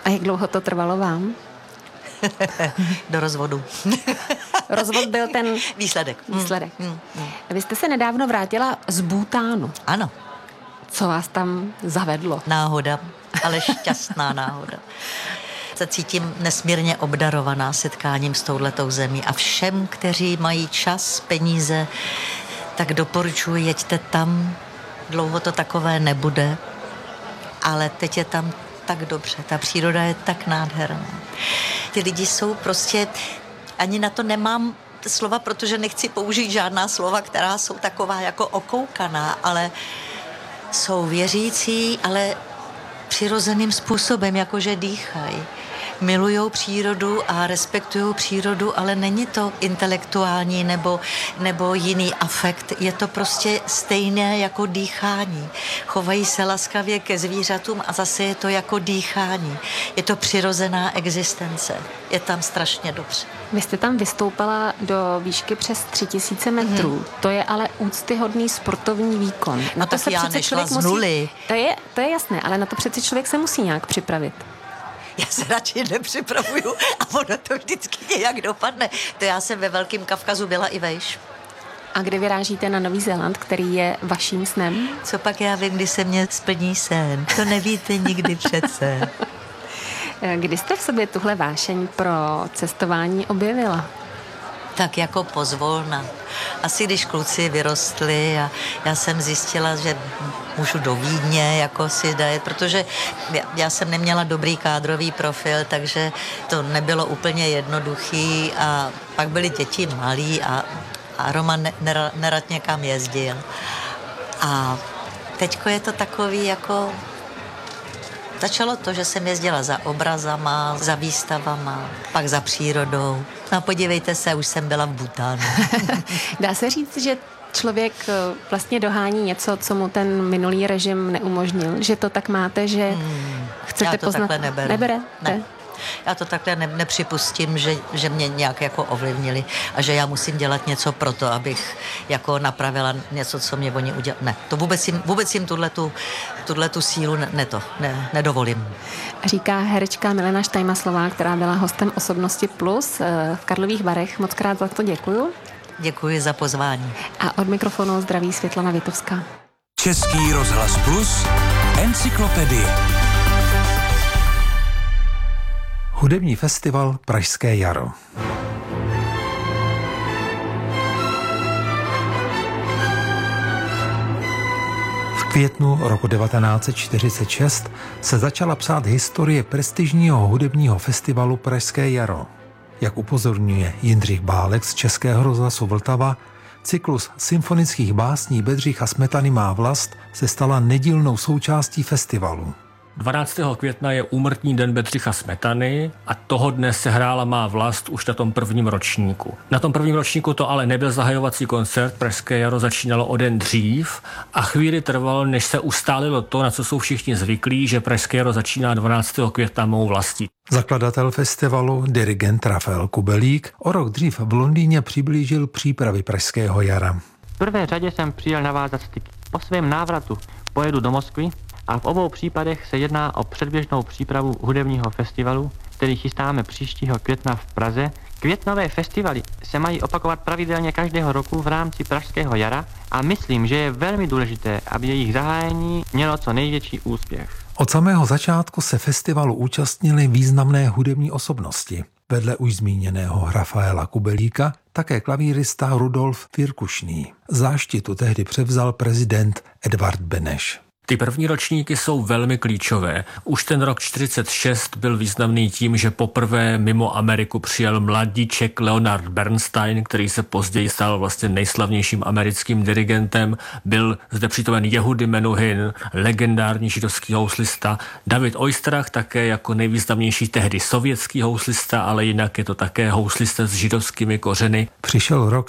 A jak dlouho to trvalo vám? Do rozvodu. Rozvod byl ten výsledek. Vy jste se nedávno vrátila z Bhútánu. Ano. Co vás tam zavedlo? Náhoda, ale šťastná náhoda. Se cítím nesmírně obdarovaná setkáním s touhletou zemí a všem, kteří mají čas, peníze, tak doporučuji, jeďte tam. Dlouho to takové nebude, ale teď je tam tak dobře. Ta příroda je tak nádherná. Ty lidi jsou prostě, ani na to nemám slova, protože nechci použít žádná slova, která jsou taková jako okoukaná, ale jsou věřící, ale přirozeným způsobem, jakože dýchají. Milujou přírodu a respektují přírodu, ale není to intelektuální nebo jiný afekt. Je to prostě stejné jako dýchání. Chovají se laskavě ke zvířatům a zase je to jako dýchání. Je to přirozená existence. Je tam strašně dobře. Vy jste tam vystoupala do výšky přes 3000 metrů. To je ale úctyhodný sportovní výkon. No tak já nešla z nuly. To je jasné, ale na to přece člověk se musí nějak připravit. Já se radši nepřipravuju a ono to vždycky nějak dopadne. To já jsem ve Velkém Kavkazu byla i vejš. A kdy vyrážíte na Nový Zéland, který je vaším snem? Co pak já vím, kdy se mě splní sen? To nevíte nikdy přece. Kdy jste v sobě tuhle vášeň pro cestování objevila? Tak jako pozvolna. Asi když kluci vyrostli a já jsem zjistila, že můžu do Vídně jako si dát, protože já jsem neměla dobrý kádrový profil, takže to nebylo úplně jednoduchý a pak byly děti malí a Roman nerad někam jezdil. A teďko je to takový jako... Začalo to, že jsem jezdila za obrazama, za výstavama, pak za přírodou. No podívejte se, už jsem byla v Bhútánu. Dá se říct, že člověk vlastně dohání něco, co mu ten minulý režim neumožnil? Že to tak máte, že chcete poznat? Já to takhle neberu. Neberete? Ne. Já to takhle nepřipustím, že mě nějak jako ovlivnili a že já musím dělat něco pro to, abych jako napravila něco, co mě oni udělali. Ne, to vůbec jim tuhletu sílu nedovolím. Říká herečka Milena Štajmaslová, která byla hostem Osobnosti Plus v Karlových Varech. Moc krát za to děkuju. Děkuji za pozvání. A od mikrofonu zdraví Světlana Vitovská. Český rozhlas Plus, encyklopedie. Hudební festival Pražské jaro. V květnu roku 1946 se začala psát historie prestižního hudebního festivalu Pražské jaro. Jak upozorňuje Jindřich Bálek z Českého rozhlasu Vltava, cyklus symfonických básní Bedřicha Smetany Má vlast se stala nedílnou součástí festivalu. 12. května je úmrtní den Bedřicha Smetany a toho dne se hrála Má vlast už na tom prvním ročníku. Na tom prvním ročníku to ale nebyl zahajovací koncert, Pražské jaro začínalo o den dřív a chvíli trvalo, než se ustálilo to, na co jsou všichni zvyklí, že Pražské jaro začíná 12. května Mou vlastí. Zakladatel festivalu, dirigent Rafael Kubelík, o rok dřív v Londýně přiblížil přípravy Pražského jara. V prvé řadě jsem přijel navázat styky. Po svém návratu pojedu do Moskvy a v obou případech se jedná o předběžnou přípravu hudebního festivalu, který chystáme příštího května v Praze. Květnové festivaly se mají opakovat pravidelně každého roku v rámci Pražského jara a myslím, že je velmi důležité, aby jejich zahájení mělo co největší úspěch. Od samého začátku se festivalu účastnili významné hudební osobnosti. Vedle už zmíněného Rafaela Kubelíka také klavírista Rudolf Virkušný. Záštitu tehdy převzal prezident Edvard Beneš. Ty první ročníky jsou velmi klíčové. Už ten rok 46 byl významný tím, že poprvé mimo Ameriku přijel mladíček Leonard Bernstein, který se později stal vlastně nejslavnějším americkým dirigentem. Byl zde přítomen Jehudy Menuhin, legendární židovský houslista, David Oistrach také jako nejvýznamnější tehdy sovětský houslista, ale jinak je to také houslista s židovskými kořeny. Přišel rok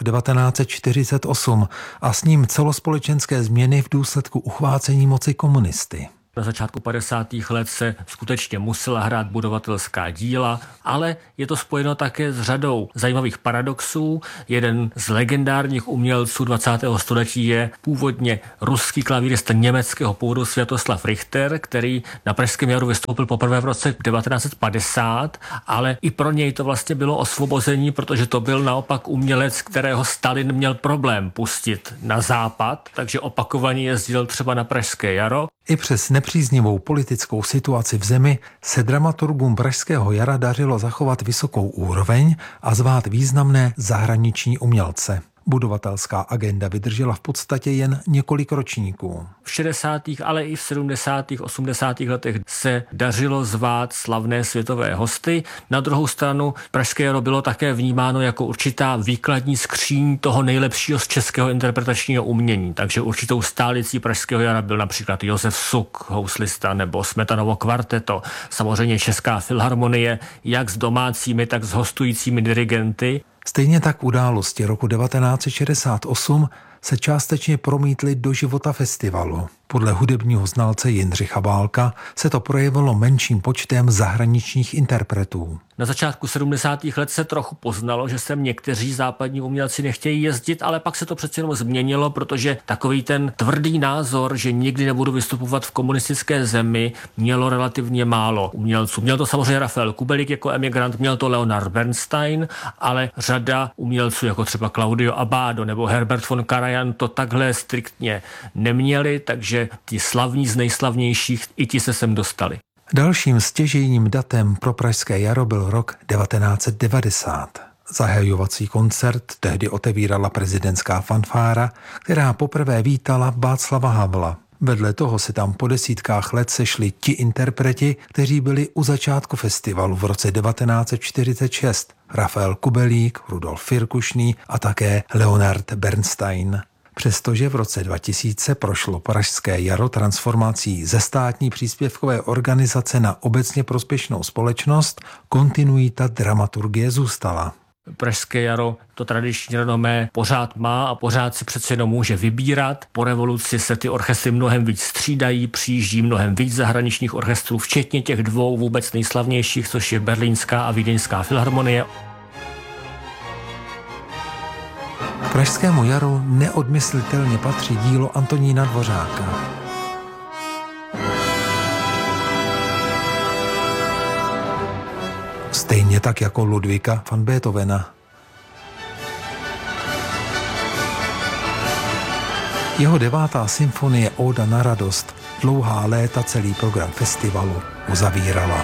1948 a s ním celospolečenské změny v důsledku uchvácení moci komunisty. Na začátku 50. let se skutečně musela hrát budovatelská díla, ale je to spojeno také s řadou zajímavých paradoxů. Jeden z legendárních umělců 20. století je původně ruský klavírista německého původu Sviatoslav Richter, který na Pražském jaru vystoupil poprvé v roce 1950, ale i pro něj to vlastně bylo osvobození, protože to byl naopak umělec, kterého Stalin měl problém pustit na západ, takže opakovaně jezdil třeba na Pražské jaro. I přes nepříznivou politickou situaci v zemi se dramaturgům Pražského jara dařilo zachovat vysokou úroveň a zvát významné zahraniční umělce. Budovatelská agenda vydržela v podstatě jen několik ročníků. V 60., ale i v 70., 80. letech se dařilo zvát slavné světové hosty. Na druhou stranu Pražské jaro bylo také vnímáno jako určitá výkladní skříň toho nejlepšího z českého interpretačního umění. Takže určitou stálicí Pražského jara byl například Josef Suk, houslista, nebo Smetanovo kvarteto. Samozřejmě Česká filharmonie, jak s domácími, tak s hostujícími dirigenty. Stejně tak události roku 1968 se částečně promítly do života festivalu. Podle hudebního znalce Jindřicha Bálka se to projevilo menším počtem zahraničních interpretů. Na začátku 70. let se trochu poznalo, že sem někteří západní umělci nechtějí jezdit, ale pak se to přece jenom změnilo, protože takový ten tvrdý názor, že nikdy nebudu vystupovat v komunistické zemi, mělo relativně málo umělců. Měl to samozřejmě Rafael Kubelik jako emigrant, měl to Leonard Bernstein, ale řada umělců jako třeba Claudio Abbado nebo Herbert von Karajan to takhle striktně neměli, takže ti slavní z nejslavnějších i ti se sem dostali. Dalším stěžejním datem pro Pražské jaro byl rok 1990. Zahajovací koncert tehdy otevírala prezidentská fanfára, která poprvé vítala Václava Havla. Vedle toho se tam po desítkách let sešli ti interpreti, kteří byli u začátku festivalu v roce 1946. Rafael Kubelík, Rudolf Firkušný a také Leonard Bernstein. Přestože v roce 2000 prošlo Pražské jaro transformací ze státní příspěvkové organizace na obecně prospěšnou společnost, kontinuita dramaturgie zůstala. Pražské jaro to tradiční renomé pořád má a pořád si přece jenom může vybírat. Po revoluci se ty orchestry mnohem víc střídají, přijíždí mnohem víc zahraničních orchestrů, včetně těch dvou vůbec nejslavnějších, což je Berlínská a Vídeňská filharmonie. Pražskému jaru neodmyslitelně patří dílo Antonína Dvořáka. Stejně tak jako Ludvíka van Beethovena. Jeho 9. symfonie Óda na radost dlouhá léta celý program festivalu uzavírala.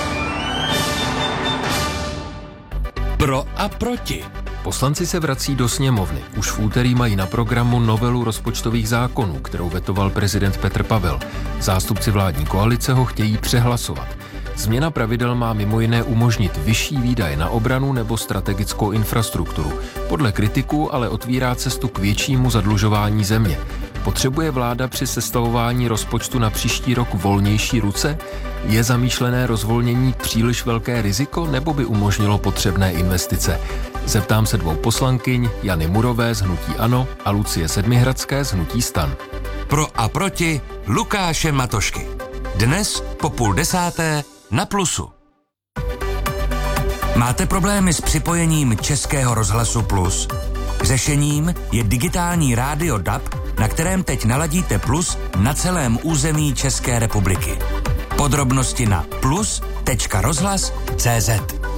Pro a proti. Poslanci se vrací do sněmovny. Už v úterý mají na programu novelu rozpočtových zákonů, kterou vetoval prezident Petr Pavel. Zástupci vládní koalice ho chtějí přehlasovat. Změna pravidel má mimo jiné umožnit vyšší výdaje na obranu nebo strategickou infrastrukturu. Podle kritiků ale otvírá cestu k většímu zadlužování země. Potřebuje vláda při sestavování rozpočtu na příští rok volnější ruce? Je zamýšlené rozvolnění příliš velké riziko, nebo by umožnilo potřebné investice? Zeptám se 2 poslankyň, Jany Murové z hnutí ANO a Lucie Sedmihradské z hnutí STAN. Pro a proti Lukáše Matošky. Dnes po 9:30 na Plusu. Máte problémy s připojením Českého rozhlasu Plus? Řešením je digitální rádio DAB, na kterém teď naladíte Plus na celém území České republiky. Podrobnosti na plus.rozhlas.cz.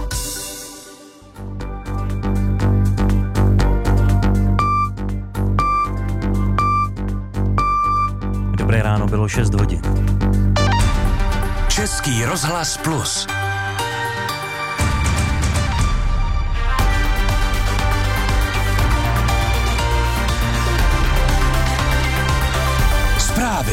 Dobré ráno, bylo 6 hodin. Český rozhlas Plus. Zprávy.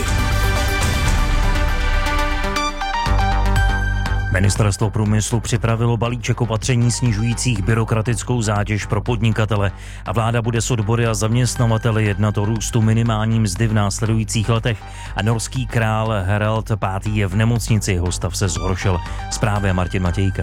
Ministerstvo průmyslu připravilo balíček opatření snižujících byrokratickou zátěž pro podnikatele a vláda bude s odbory a zaměstnavateli jednat o růstu minimální mzdy v následujících letech. A norský král Harald V. je v nemocnici, jeho stav se zhoršil. Zprávy Martin Matějka.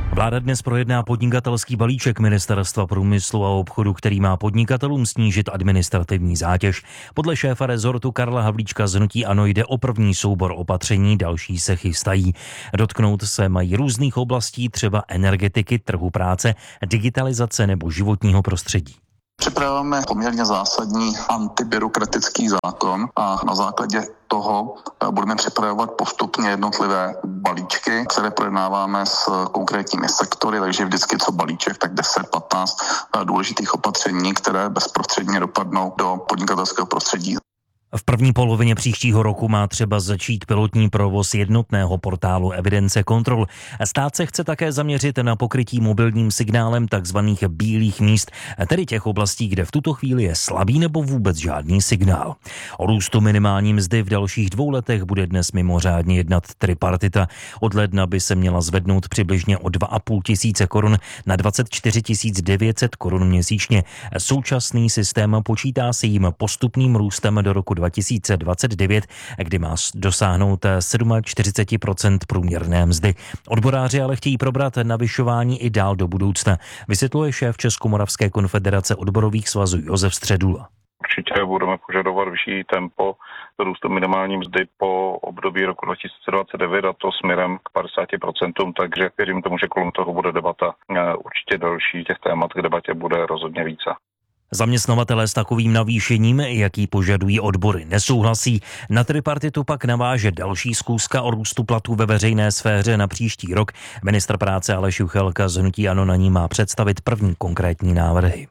Vláda dnes projedná podnikatelský balíček Ministerstva průmyslu a obchodu, který má podnikatelům snížit administrativní zátěž. Podle šéfa rezortu Karla Havlíčka z hnutí ANO jde o první soubor opatření, další se chystají. Dotknout se mají různých oblastí, třeba energetiky, trhu práce, digitalizace nebo životního prostředí. Připravujeme poměrně zásadní antibyrokratický zákon a na základě toho budeme připravovat postupně jednotlivé balíčky, které projednáváme s konkrétními sektory, takže vždycky co balíček, tak 10-15 důležitých opatření, které bezprostředně dopadnou do podnikatelského prostředí. V první polovině příštího roku má třeba začít pilotní provoz jednotného portálu evidence kontrol. Stát se chce také zaměřit na pokrytí mobilním signálem takzvaných bílých míst, tedy těch oblastí, kde v tuto chvíli je slabý nebo vůbec žádný signál. O růstu minimální mzdy v dalších 2 letech bude dnes mimořádně jednat tripartita. Od ledna by se měla zvednout přibližně o 2,5 tisíce korun na 24 900 korun měsíčně. Současný systém počítá se jím postupným růstem do roku 2029, kdy má dosáhnout 47% průměrné mzdy. Odboráři ale chtějí probrat navyšování i dál do budoucna, vysvětluje šéf Českomoravské konfederace odborových svazů Josef Středula. Určitě budeme požadovat vyšší tempo růstu minimální mzdy po období roku 2029 a to směrem k 50%, takže věřím tomu, že kolem toho bude debata. Určitě další těch témat k debatě bude rozhodně více. Zaměstnavatelé s takovým navýšením, jaký požadují odbory, nesouhlasí. Na tripartitu pak naváže další schůzka o růstu platů ve veřejné sféře na příští rok. Ministr práce Aleš Juchelka z hnutí ANO na ní má představit první konkrétní návrhy.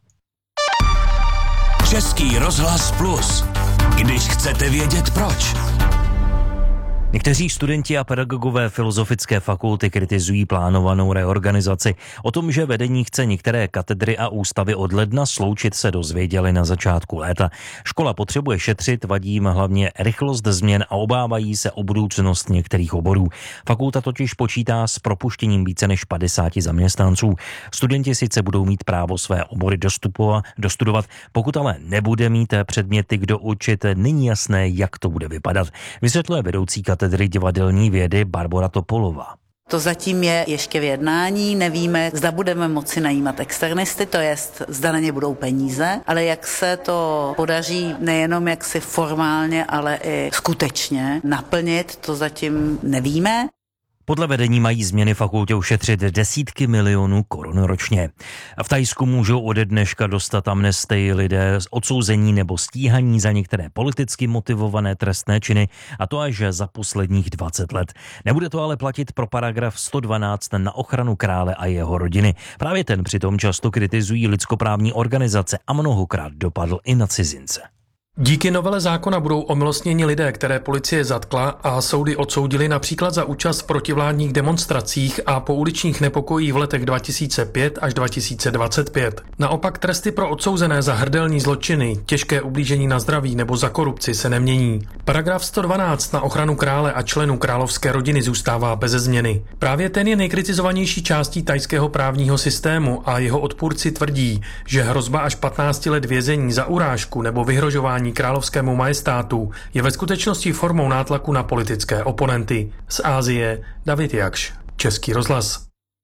Český rozhlas Plus. Když chcete vědět proč. Někteří studenti a pedagogové Filozofické fakulty kritizují plánovanou reorganizaci. O tom, že vedení chce některé katedry a ústavy od ledna sloučit, se dozvěděli na začátku léta. Škola potřebuje šetřit, vadí jim hlavně rychlost změn a obávají se o budoucnost některých oborů. Fakulta totiž počítá s propuštěním více než 50 zaměstnanců. Studenti sice budou mít právo své obory dostudovat, pokud ale nebude mít předměty kdo učit, není jasné, jak to bude vypadat. Vysvětluje vedoucí katedry divadelní vědy Barbora Topolová. To zatím je ještě v jednání, nevíme, zda budeme moci najímat externisty, to jest, zda na ně budou peníze, ale jak se to podaří nejenom jaksi formálně, ale i skutečně naplnit, to zatím nevíme. Podle vedení mají změny fakultě ušetřit desítky milionů korun ročně. V Thajsku můžou ode dneška dostat amnestii lidé odsouzení nebo stíhaní za některé politicky motivované trestné činy, a to až za posledních 20 let. Nebude to ale platit pro paragraf 112 na ochranu krále a jeho rodiny. Právě ten přitom často kritizují lidskoprávní organizace a mnohokrát dopadl i na cizince. Díky novele zákona budou omilostněni lidé, které policie zatkla a soudy odsoudili například za účast v protivládních demonstracích a pouličních nepokojích v letech 2005 až 2025. Naopak tresty pro odsouzené za hrdelní zločiny, těžké ublížení na zdraví nebo za korupci se nemění. Paragraf 112 na ochranu krále a členů královské rodiny zůstává beze změny. Právě ten je nejkritizovanější částí thajského právního systému a jeho odpůrci tvrdí, že hrozba až 15 let vězení za urážku nebo vyhrožování královskému majestátu je ve skutečnosti formou nátlaku na politické oponenty. Z Asie David Jakš, Český rozhlas.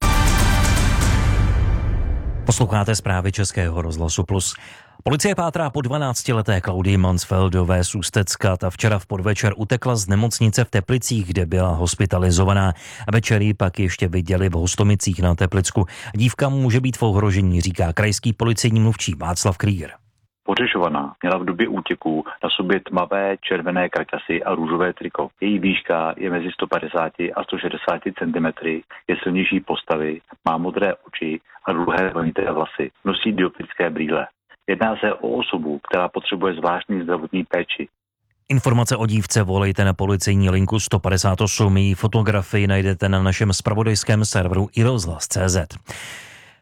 Posloucháte zprávy Českého rozhlasu Plus. Policie pátrá po 12leté Klaudii Mansfeldové z Ústecka. Ta včera v podvečer utekla z nemocnice v Teplicích, kde byla hospitalizovaná. Večer ji pak ještě viděli v Hostomicích na Teplicku. Dívka může být v ohrožení, říká krajský policejní mluvčí Václav Krýger. Pořešovaná měla v době útěku na sobě tmavé červené kraťasy a růžové triko. Její výška je mezi 150 a 160 cm, je silnější postavy, má modré oči a dlouhé vlnité vlasy. Nosí dioptrické brýle. Jedná se o osobu, která potřebuje zvláštní zdravotní péči. Informace o dívce volejte na policejní linku 158. Její fotografii najdete na našem zpravodajském serveru iRozhlas.cz.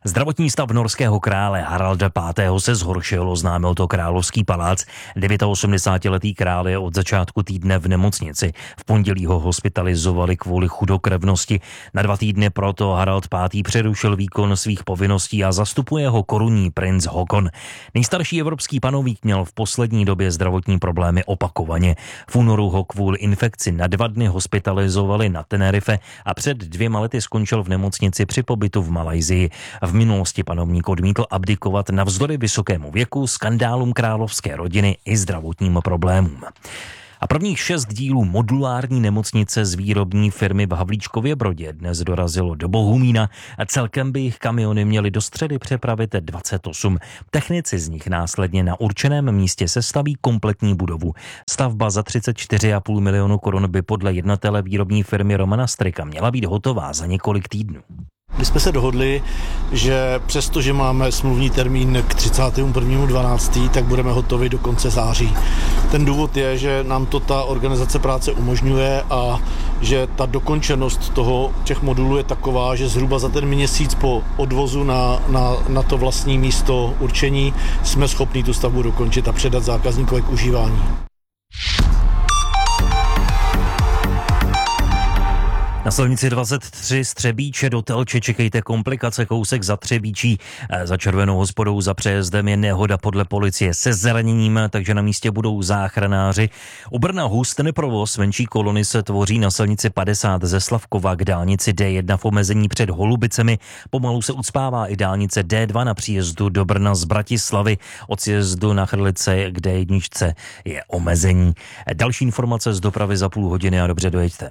Zdravotní stav norského krále Haralda V. se zhoršil, oznámil to Královský palác. 89letý král je od začátku týdne v nemocnici. V pondělí ho hospitalizovali kvůli chudokrevnosti. Na 2 týdny proto Harald V. přerušil výkon svých povinností a zastupuje ho korunní princ Håkon. Nejstarší evropský panovník měl v poslední době zdravotní problémy opakovaně. V únoru ho kvůli infekci na 2 dny hospitalizovali na Tenerife a před 2 lety skončil v nemocnici při pobytu v Malajsii. V minulosti panovník odmítl abdikovat navzdory vysokému věku, skandálům královské rodiny i zdravotním problémům. A prvních 6 dílů modulární nemocnice z výrobní firmy v Havlíčkově Brodě dnes dorazilo do Bohumína a celkem by jich kamiony měly do středy přepravit 28. Technici z nich následně na určeném místě sestaví kompletní budovu. Stavba za 34,5 milionu korun by podle jednatele výrobní firmy Romana Strika měla být hotová za několik týdnů. My jsme se dohodli, že přestože máme smluvní termín k 31.12., tak budeme hotovi do konce září. Ten důvod je, že nám to ta organizace práce umožňuje a že ta dokončenost těch modulů je taková, že zhruba za ten měsíc po odvozu na to vlastní místo určení jsme schopni tu stavbu dokončit a předat zákazníkovi k užívání. Na silnici 23 z Třebíče do Telče čekejte komplikace, kousek za Třebíčí. Za Červenou hospodou za přejezdem je nehoda podle policie se zraněním, takže na místě budou záchranáři. U Brna hustý provoz, menší kolony se tvoří na silnici 50 ze Slavkova k dálnici D1 v omezení před Holubicemi. Pomalu se ucpává i dálnice D2 na příjezdu do Brna z Bratislavy. Od sjezdu na Chrlice k D1 je omezení. Další informace z dopravy za půl hodiny a dobře dojeďte.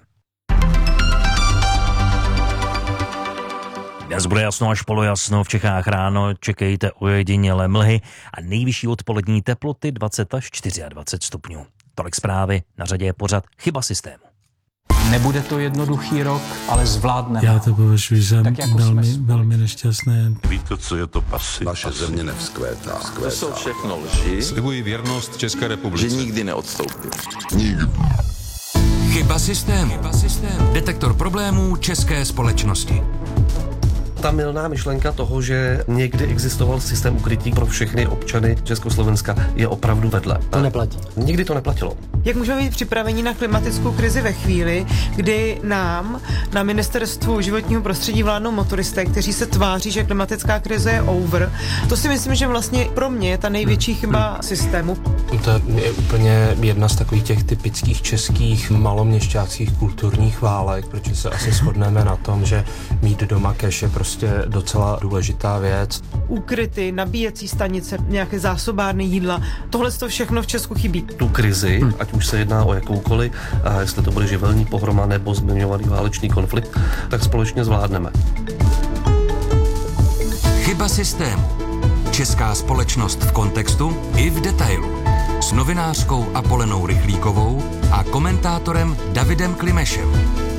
Dnes bude jasno až polojasno, v Čechách ráno čekejte ojedinělé mlhy a nejvyšší odpolední teploty 20 až 24 stupňů. Tolik zprávy, na řadě je pořad Chyba systému. Nebude to jednoduchý rok, ale zvládneme. Já to považuji za velmi nešťastné. Víte, co je to pasy? Naše země nevzkvétá. To jsou všechno lži. Slibuji věrnost České republice. Že nikdy neodstoupím. Nikdy. Chyba systému. Detektor problémů české společnosti. Ta mylná myšlenka toho, že někdy existoval systém ukrytí pro všechny občany Československa, je opravdu vedle. To neplatí. Nikdy to neplatilo. Jak můžeme být připraveni na klimatickou krizi ve chvíli, kdy nám na Ministerstvu životního prostředí vládnou motoristé, kteří se tváří, že klimatická krize je over. To si myslím, že vlastně pro mě je ta největší chyba systému. To je úplně jedna z takových těch typických českých maloměšťáckých kulturních válek, protože se asi shodneme na tom, že mít doma cash je prostě docela důležitá věc. Úkryty, nabíjecí stanice, nějaké zásobárny jídla, tohle to všechno v Česku chybí. Tu krizi, ať už se jedná o jakoukoliv, a jestli to bude živelní pohroma nebo zmiňovaný válečný konflikt, tak společně zvládneme. Chyba systému. Česká společnost v kontextu i v detailu. S novinářkou Apolenou Rychlíkovou a komentátorem Davidem Klimešem.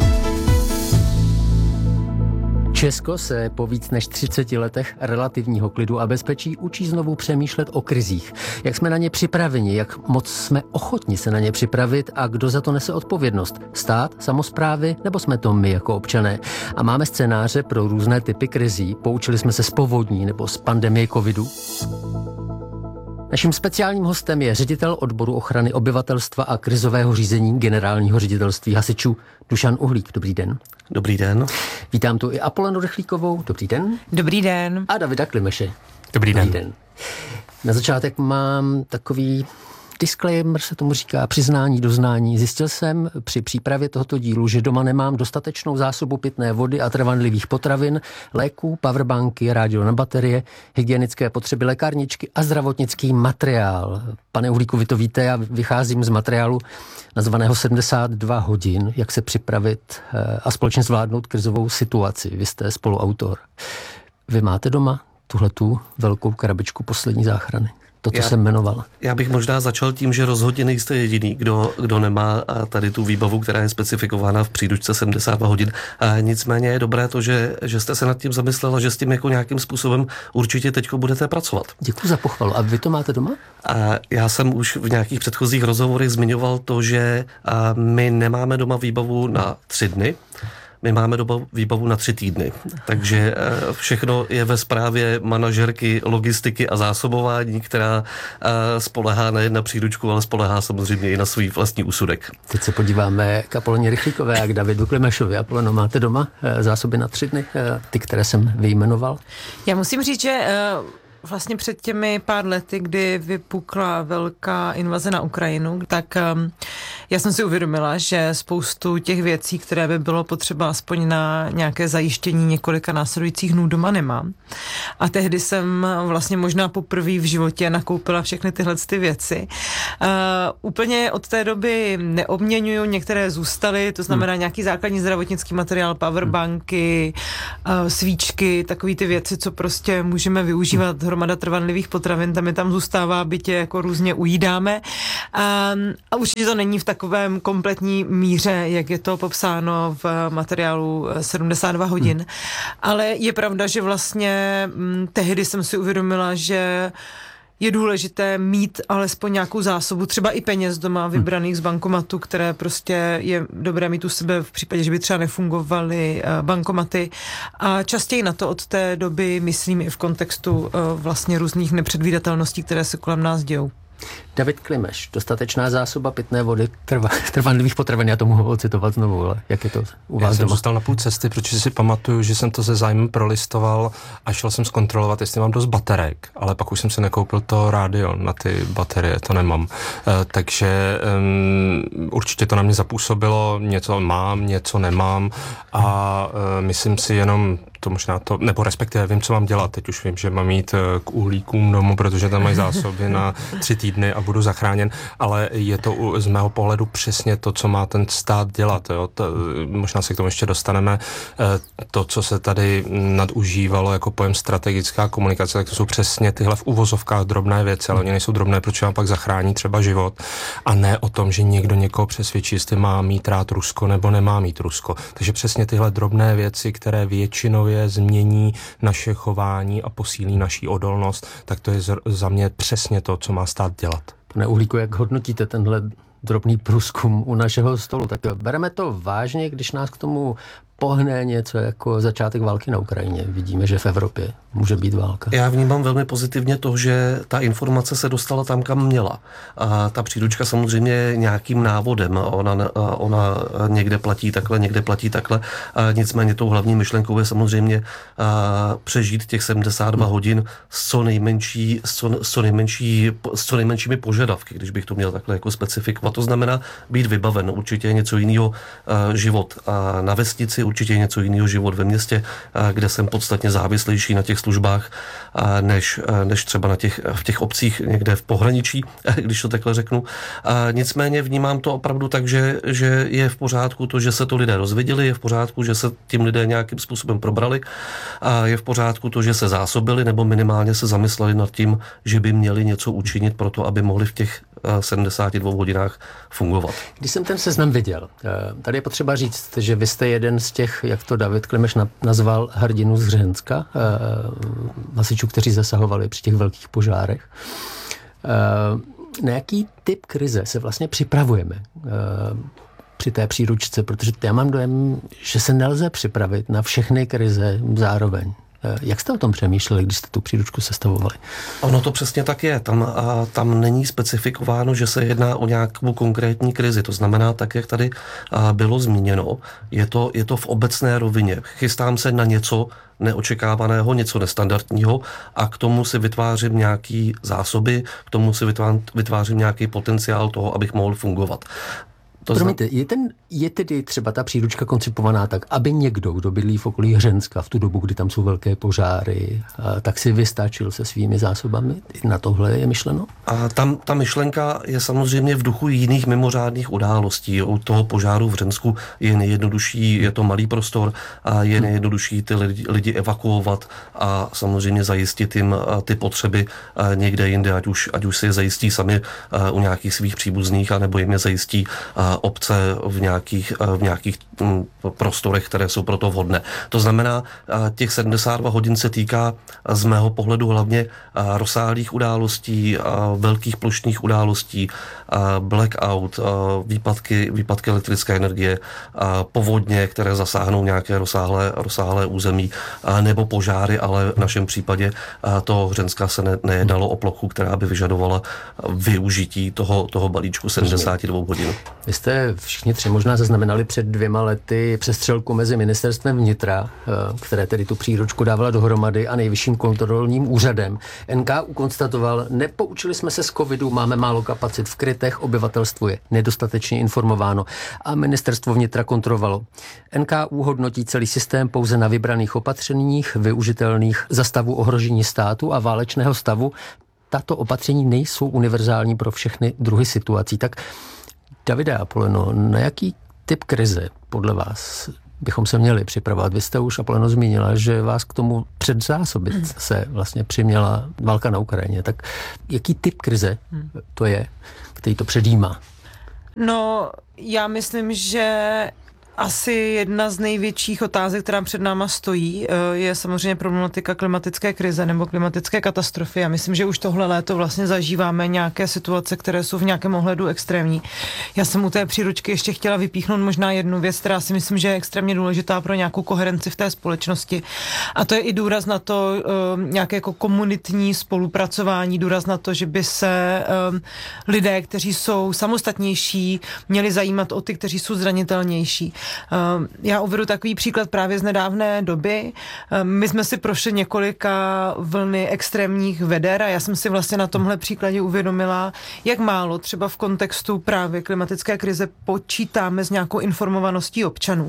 Česko se po víc než 30 letech relativního klidu a bezpečí učí znovu přemýšlet o krizích. Jak jsme na ně připraveni, jak moc jsme ochotni se na ně připravit a kdo za to nese odpovědnost? Stát, samosprávy nebo jsme to my jako občané? A máme scénáře pro různé typy krizí. Poučili jsme se z povodní nebo z pandemie covidu? Naším speciálním hostem je ředitel odboru ochrany obyvatelstva a krizového řízení Generálního ředitelství hasičů Dušan Uhlík. Dobrý den. Dobrý den. Vítám tu i Apolenu Rychlíkovou. Dobrý den. Dobrý den. A Davida Klimeše. Dobrý den. Na začátek mám takový disclaimer, se tomu říká, přiznání, doznání. Zjistil jsem při přípravě tohoto dílu, že doma nemám dostatečnou zásobu pitné vody a trvanlivých potravin, léků, powerbanky, rádio na baterie, hygienické potřeby, lékárničky a zdravotnický materiál. Pane Uhlíku, vy to víte, já vycházím z materiálu nazvaného 72 hodin, jak se připravit a společně zvládnout krizovou situaci. Vy jste spoluautor. Vy máte doma tuhletu velkou krabičku poslední záchrany? To jsem jmenoval. Já bych možná začal tím, že rozhodně nejste jediný, kdo nemá tady tu výbavu, která je specifikována v příručce 72 hodin. Nicméně je dobré to, že jste se nad tím zamyslela, že s tím jako nějakým způsobem určitě teďko budete pracovat. Děkuji za pochvalu. A vy to máte doma? Já jsem už v nějakých předchozích rozhovorech zmiňoval to, že my nemáme doma výbavu na 3 dny. my máme výbavu na 3 týdny, takže všechno je ve správě manažerky logistiky a zásobování, která spolehá nejen na příručku, ale spolehá samozřejmě i na svůj vlastní úsudek. Teď se podíváme k Apoloně Rychlíkové a k Davidu Klimešovi. Apolono, máte doma zásoby na 3 dny, ty, které jsem vyjmenoval? Já musím říct, že vlastně před těmi pár lety, kdy vypukla velká invaze na Ukrajinu, tak já jsem si uvědomila, že spoustu těch věcí, které by bylo potřeba aspoň na nějaké zajištění několika následujících dnů doma nemám. A tehdy jsem vlastně možná poprvé v životě nakoupila všechny tyhle ty věci. Úplně od té doby neobměňuju, některé zůstaly, to znamená nějaký základní zdravotnický materiál, powerbanky, svíčky, takové ty věci, co prostě můžeme využívat, hromada trvanlivých potravin, tam je tam zůstává, bytě jako různě ujídáme. A určitě to není v takovém kompletní míře, jak je to popsáno v materiálu 72 hodin. Ale je pravda, že vlastně tehdy jsem si uvědomila, že je důležité mít alespoň nějakou zásobu, třeba i peněz doma vybraných z bankomatu, které prostě je dobré mít u sebe v případě, že by třeba nefungovaly bankomaty. A častěji na to od té doby myslím i v kontextu vlastně různých nepředvídatelností, které se kolem nás dějou. David Klimeš, dostatečná zásoba pitné vody, trvanlivých potravin, já to mohu ocitovat znovu, ale jak je to u vás Já jsem doma? zůstal na půl cesty, protože si pamatuju, že jsem to se zájmem prolistoval a šel jsem zkontrolovat, jestli mám dost baterek, ale pak už jsem si nekoupil to rádio na ty baterie, to nemám. Takže určitě to na mě zapůsobilo, něco mám, něco nemám a myslím si jenom to možná to, nebo respektive vím, co mám dělat. Teď už vím, že mám jít k uhlíkům domů, protože tam mají zásoby na 3 týdny a budu zachráněn, ale je to z mého pohledu přesně to, co má ten stát dělat. Jo? Možná se k tomu ještě dostaneme. To, co se tady nadužívalo jako pojem strategická komunikace, tak to jsou přesně tyhle v uvozovkách drobné věci, ale oni nejsou drobné, protože vám pak zachrání třeba život a ne o tom, že někdo někoho přesvědčí, jestli má mít rád Rusko nebo nemá mít Rusko. Takže přesně tyhle drobné věci, které většinově změní naše chování a posílí naší odolnost, tak to je za mě přesně to, co má stát dělat. Pane Uhlíku, jak hodnotíte tenhle drobný průzkum u našeho stolu? Tak bereme to vážně, když nás k tomu pohne něco jako začátek války na Ukrajině. Vidíme, že v Evropě může být válka. Já vnímám velmi pozitivně to, že ta informace se dostala tam, kam měla. A ta příručka samozřejmě nějakým návodem. Ona někde platí takhle, někde platí takhle. A nicméně tou hlavní myšlenkou je samozřejmě přežít těch 72 hodin s co nejmenšími požadavky, když bych to měl takhle jako specifikovat. To znamená být vybaven. Určitě je něco jiného život na vesnici, určitě je něco jiného život ve městě, kde jsem podstatně závislejší na těch službách, než třeba v těch obcích někde v pohraničí, když to takhle řeknu. Nicméně vnímám to opravdu tak, že je v pořádku to, že se to lidé dozvěděli, je v pořádku, že se tím lidé nějakým způsobem probrali, a je v pořádku to, že se zásobili nebo minimálně se zamysleli nad tím, že by měli něco učinit pro to, aby mohli v těch 72 hodinách fungovat. Když jsem ten seznam viděl, tady je potřeba říct, že vy jste jeden z těch, jak to David Klimeš nazval, hrdinů z Hřenska, hasičů, kteří zasahovali při těch velkých požárech. Na jaký typ krize se vlastně připravujeme při té příručce? Protože já mám dojem, že se nelze připravit na všechny krize zároveň. Jak jste o tom přemýšleli, když jste tu příručku sestavovali? Ono to přesně tak je. Tam není specifikováno, že se jedná o nějakou konkrétní krizi. To znamená, tak, jak tady bylo zmíněno, je to v obecné rovině. Chystám se na něco neočekávaného, něco nestandardního a k tomu si vytvářím nějaký zásoby, k tomu si vytvářím nějaký potenciál toho, abych mohl fungovat. Promiňte, je tedy třeba ta příručka koncipovaná tak, aby někdo, kdo bydlí v okolí Hřenska v tu dobu, kdy tam jsou velké požáry, tak si vystačil se svými zásobami? Na tohle je myšleno? A tam ta myšlenka je samozřejmě v duchu jiných mimořádných událostí. U toho požáru v Hřensku je nejjednodušší, je to malý prostor a je nejjednodušší ty lidi evakuovat a samozřejmě zajistit jim ty potřeby někde jinde, ať už si je zajistí sami u nějakých svých příbuzných, anebo jim je zajistí obce v nějakých prostorech, které jsou proto vhodné. To znamená, těch 72 hodin se týká z mého pohledu hlavně rozsáhlých událostí, velkých plošných událostí, blackout, výpadky elektrické energie, povodně, které zasáhnou nějaké rozsáhlé území, nebo požáry, ale v našem případě toho Hřenska se nejednalo o plochu, která by vyžadovala využití toho balíčku 72 hodin. Vy jste všichni tři možná zaznamenali před 2 lety přestřelku mezi ministerstvem vnitra, které tedy tu příručku dávala dohromady, a Nejvyšším kontrolním úřadem. NKÚ konstatoval, nepoučili jsme se z covidu, máme málo kapacit v krytech, obyvatelstvo je nedostatečně informováno a ministerstvo vnitra kontrolovalo. NKÚ hodnotí celý systém pouze na vybraných opatřeních, využitelných za stavu ohrožení státu a válečného stavu. Tato opatření nejsou univerzální pro všechny druhy situací. Tak Davide Apoleno, na jaký typ krize podle vás bychom se měli připravovat? Vy jste už, Apoleno, zmínila, že vás k tomu předzásobit se vlastně přiměla válka na Ukrajině. Tak jaký typ krize to je, který to předjímá? No, já myslím, že asi jedna z největších otázek, která před náma stojí, je samozřejmě problematika klimatické krize nebo klimatické katastrofy. Já myslím, že už tohle léto vlastně zažíváme nějaké situace, které jsou v nějakém ohledu extrémní. Já jsem u té příručky ještě chtěla vypíchnout možná jednu věc, která si myslím, že je extrémně důležitá pro nějakou koherenci v té společnosti. A to je i důraz na to, nějaké jako komunitní spolupracování, důraz na to, že by se lidé, kteří jsou samostatnější, měli zajímat o ty, kteří jsou zranitelnější. Já uvedu takový příklad právě z nedávné doby. My jsme si prošli několika vlny extrémních veder a já jsem si vlastně na tomhle příkladě uvědomila, jak málo třeba v kontextu právě klimatické krize počítáme s nějakou informovaností občanů.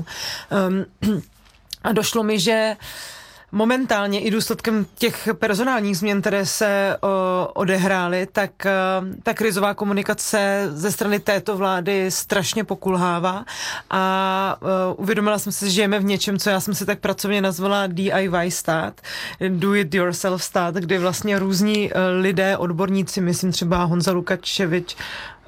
A došlo mi, že momentálně i důsledkem těch personálních změn, které se odehrály, tak ta krizová komunikace ze strany této vlády strašně pokulhává a uvědomila jsem si, že žijeme v něčem, co já jsem si tak pracovně nazvala DIY stát, do it yourself stát, kdy vlastně různí lidé, odborníci, myslím třeba Honza Lukačevič,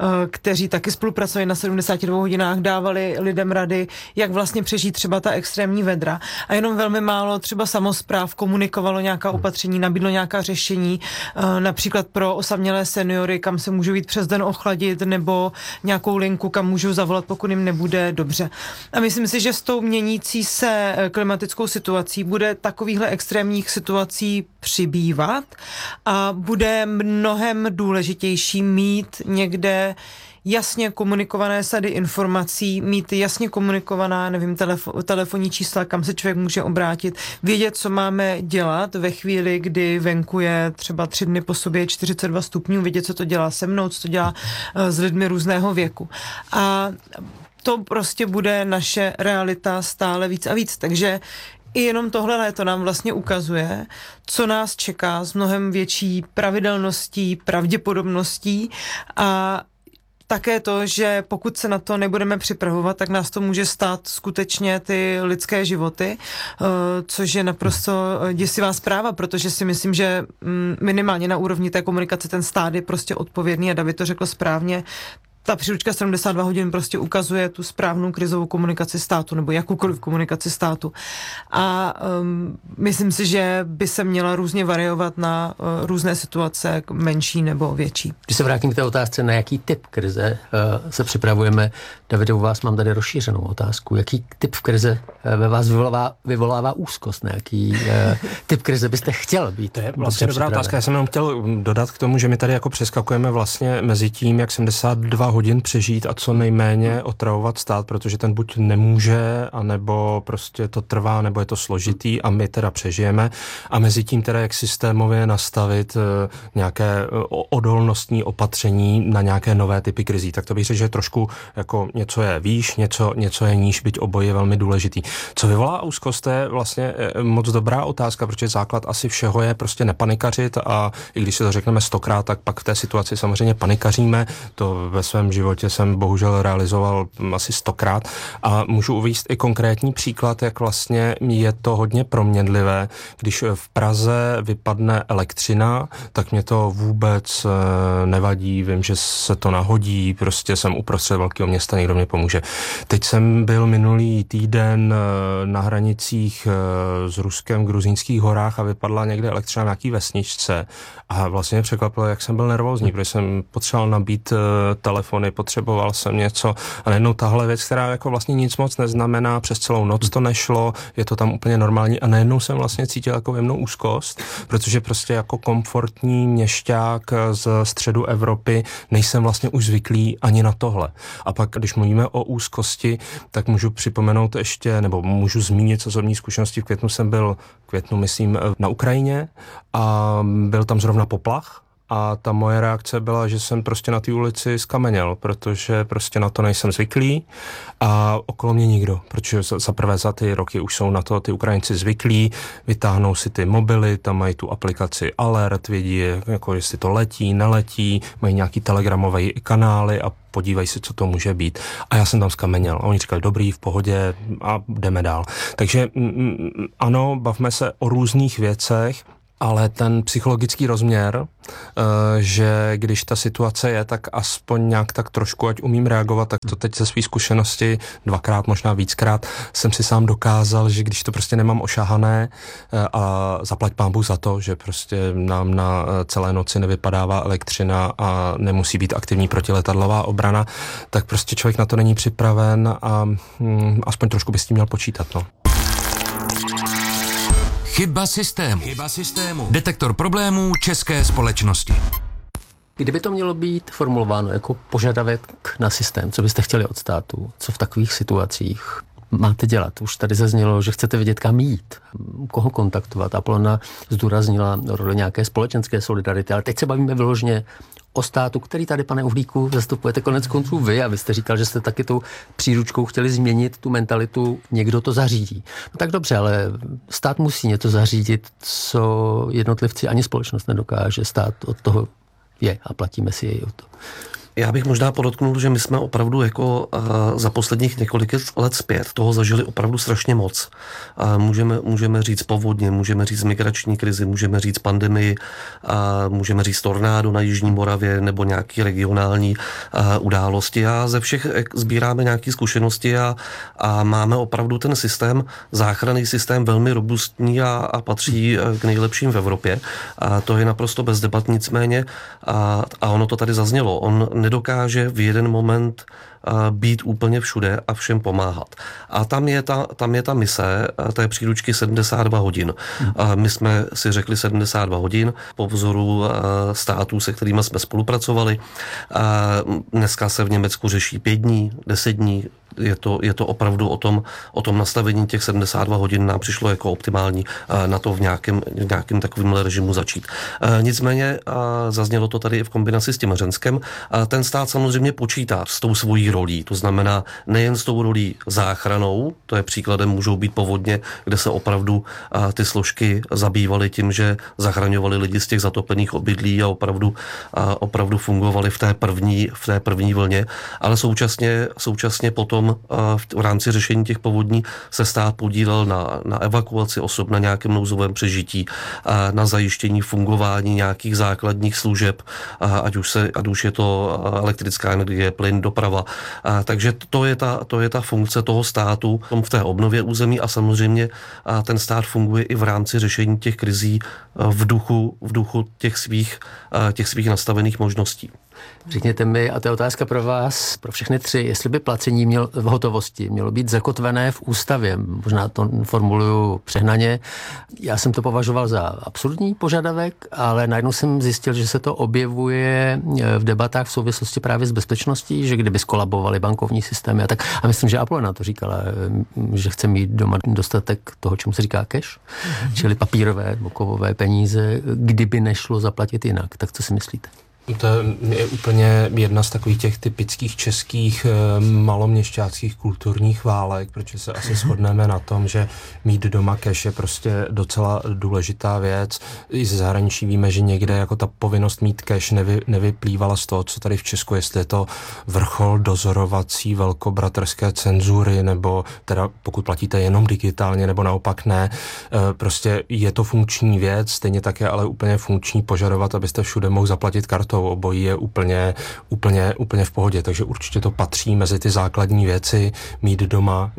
kteří taky spolupracovali na 72 hodinách, dávali lidem rady, jak vlastně přežít třeba ta extrémní vedra. A jenom velmi málo třeba samospráv komunikovalo nějaká opatření, nabídlo nějaká řešení, například pro osamělé seniory, kam se můžou jít přes den ochladit, nebo nějakou linku, kam můžou zavolat, pokud jim nebude dobře. A myslím si, že s tou měnící se klimatickou situací bude takovýchhle extrémních situací přibývat a bude mnohem důležitější mít někde jasně komunikované sady informací, mít jasně komunikovaná, nevím, telefonní čísla, kam se člověk může obrátit, vědět, co máme dělat ve chvíli, kdy venku je třeba 3 dny po sobě 42 stupňů, vědět, co to dělá se mnou, co to dělá s lidmi různého věku. A to prostě bude naše realita stále víc a víc. Takže i jenom tohle léto nám vlastně ukazuje, co nás čeká s mnohem větší pravidelností, pravděpodobností a také to, že pokud se na to nebudeme připravovat, tak nás to může stát skutečně ty lidské životy, což je naprosto děsivá zpráva, protože si myslím, že minimálně na úrovni té komunikace ten stát je prostě odpovědný a David to řekl správně. Ta příručka 72 hodin prostě ukazuje tu správnou krizovou komunikaci státu nebo jakoukoliv komunikaci státu. A myslím si, že by se měla různě variovat na různé situace, menší nebo větší. Když se vrátím k té otázce, na jaký typ krize se připravujeme, Davide, u vás mám tady rozšířenou otázku. Jaký typ krize ve vás vyvolává úzkost? Na jaký typ krize byste chtěl být? To je vlastně dobrá otázka. Já jsem jenom chtěl dodat k tomu, že my tady jako přeskakujeme vlastně mezi tím, jak 72 hodin přežít a co nejméně otravovat stát, protože ten buď nemůže, anebo prostě to trvá, nebo je to složitý a my teda přežijeme. A mezi tím teda jak systémově nastavit nějaké odolnostní opatření na nějaké nové typy krizí. Tak to bych řekl, že trošku jako něco je výš, něco je níž, byť obojí je velmi důležitý. Co vyvolá úzkost, to je vlastně moc dobrá otázka, protože základ asi všeho je prostě nepanikařit a i když si to řekneme 100krát, tak pak v té situaci samozřejmě panikaříme. To ve svém svém životě jsem bohužel realizoval asi 100krát a můžu uvést i konkrétní příklad, jak vlastně je to hodně proměnlivé. Když v Praze vypadne elektřina, tak mě to vůbec nevadí, vím, že se to nahodí, prostě jsem uprostřed velkého města, někdo mě pomůže. Teď jsem byl minulý týden na hranicích s Ruskem v Gruzínských horách a vypadla někde elektřina na nějaký vesničce a vlastně mě překvapilo, jak jsem byl nervózní, protože jsem potřeboval nabít telefony, potřeboval jsem něco a najednou tahle věc, která jako vlastně nic moc neznamená, přes celou noc to nešlo, je to tam úplně normální a najednou jsem vlastně cítil jako jemnou úzkost, protože prostě jako komfortní měšťák z středu Evropy nejsem vlastně už zvyklý ani na tohle. A pak, když mluvíme o úzkosti, tak můžu připomenout ještě, nebo můžu zmínit osobní zkušenosti. V květnu jsem byl, myslím, na Ukrajině a byl tam zrovna poplach. A ta moje reakce byla, že jsem prostě na té ulici skameněl, protože prostě na to nejsem zvyklý a okolo mě nikdo, protože za prvé za ty roky už jsou na to ty Ukrajinci zvyklí, vytáhnou si ty mobily, tam mají tu aplikaci Alert, vědí, jako jestli to letí, neletí, mají nějaký telegramové kanály a podívej se, co to může být. A já jsem tam skameněl. A oni říkali, dobrý, v pohodě a jdeme dál. Takže ano, bavme se o různých věcech, ale ten psychologický rozměr, že když ta situace je, tak aspoň nějak tak trošku, ať umím reagovat, tak to teď ze svý zkušenosti 2krát, možná víckrát, jsem si sám dokázal, že když to prostě nemám ošahané a zaplať pánbůh za to, že prostě nám na celé noci nevypadává elektřina a nemusí být aktivní protiletadlová obrana, tak prostě člověk na to není připraven a aspoň trošku by s tím měl počítat, no. Chyba systému. Detektor problémů české společnosti. Kdyby to mělo být formulováno jako požadavek na systém, co byste chtěli od státu, co v takových situacích máte dělat? Už tady zaznělo, že chcete vědět, kam jít, koho kontaktovat. Apolona zdůraznila roli nějaké společenské solidarity, ale teď se bavíme vyloženě o státu, který tady, pane Uhlíku, zastupujete konec konců vy a vy jste říkal, že jste taky tou příručkou chtěli změnit tu mentalitu, někdo to zařídí. No tak dobře, ale stát musí něco zařídit, co jednotlivci ani společnost nedokáže. Stát od toho je a platíme si jej o to. Já bych možná podotknul, že my jsme opravdu jako za posledních několik let zpět toho zažili opravdu strašně moc. Můžeme říct povodně, můžeme říct migrační krizi, můžeme říct pandemii, můžeme říct tornádo na Jižní Moravě nebo nějaké regionální události. A ze všech sbíráme nějaké zkušenosti a máme opravdu ten systém, záchranný systém velmi robustní a patří k nejlepším v Evropě. A to je naprosto bez debat, nicméně a ono to tady zaznělo. On nedokáže v jeden moment být úplně všude a všem pomáhat. A tam je ta mise té příručky 72 hodin. My jsme si řekli 72 hodin po vzoru států, se kterými jsme spolupracovali. Dneska se v Německu řeší 5 dní, 10 dní. Je to opravdu o tom nastavení těch 72 hodin nám přišlo jako optimální na to v nějakém takovém režimu začít. Nicméně zaznělo to tady i v kombinaci s tím Hřenskem. Ten stát samozřejmě počítá s tou svojí rolí, to znamená nejen s tou rolí záchranou, to je příkladem, můžou být povodně, kde se opravdu ty složky zabývaly tím, že zachraňovali lidi z těch zatopených obydlí a opravdu fungovali v té první vlně, ale současně potom v rámci řešení těch povodní se stát podílel na evakuaci osob, na nějakém nouzovém přežití, na zajištění fungování nějakých základních služeb, ať už je to elektrická energie, plyn, doprava. Takže to je ta funkce toho státu v té obnově území a samozřejmě ten stát funguje i v rámci řešení těch krizí v duchu těch svých nastavených možností. Řekněte mi, a to je otázka pro vás, pro všechny tři, jestli by placení v hotovosti mělo být zakotvené v ústavě. Možná to formuluju přehnaně. Já jsem to považoval za absurdní požadavek, ale najednou jsem zjistil, že se to objevuje v debatách v souvislosti právě s bezpečností, že kdyby skolabovaly bankovní systémy a tak. A myslím, že Apolona to říkala, že chce mít doma dostatek toho, čemu se říká cash, čili papírové, kovové peníze, kdyby nešlo zaplatit jinak. Tak co si myslíte? To je úplně jedna z takových těch typických českých maloměšťáckých kulturních válek, protože se asi shodneme na tom, že mít doma cash je prostě docela důležitá věc. I ze zahraničí víme, že někde jako ta povinnost mít cash nevyplývala z toho, co tady v Česku, jestli je to vrchol dozorovací velkobratrské cenzury, nebo teda pokud platíte jenom digitálně, nebo naopak ne. Prostě je to funkční věc, stejně tak je ale úplně funkční požadovat, abyste všude mohl zaplatit kartou. Obojí je úplně v pohodě, takže určitě to patří mezi ty základní věci, mít doma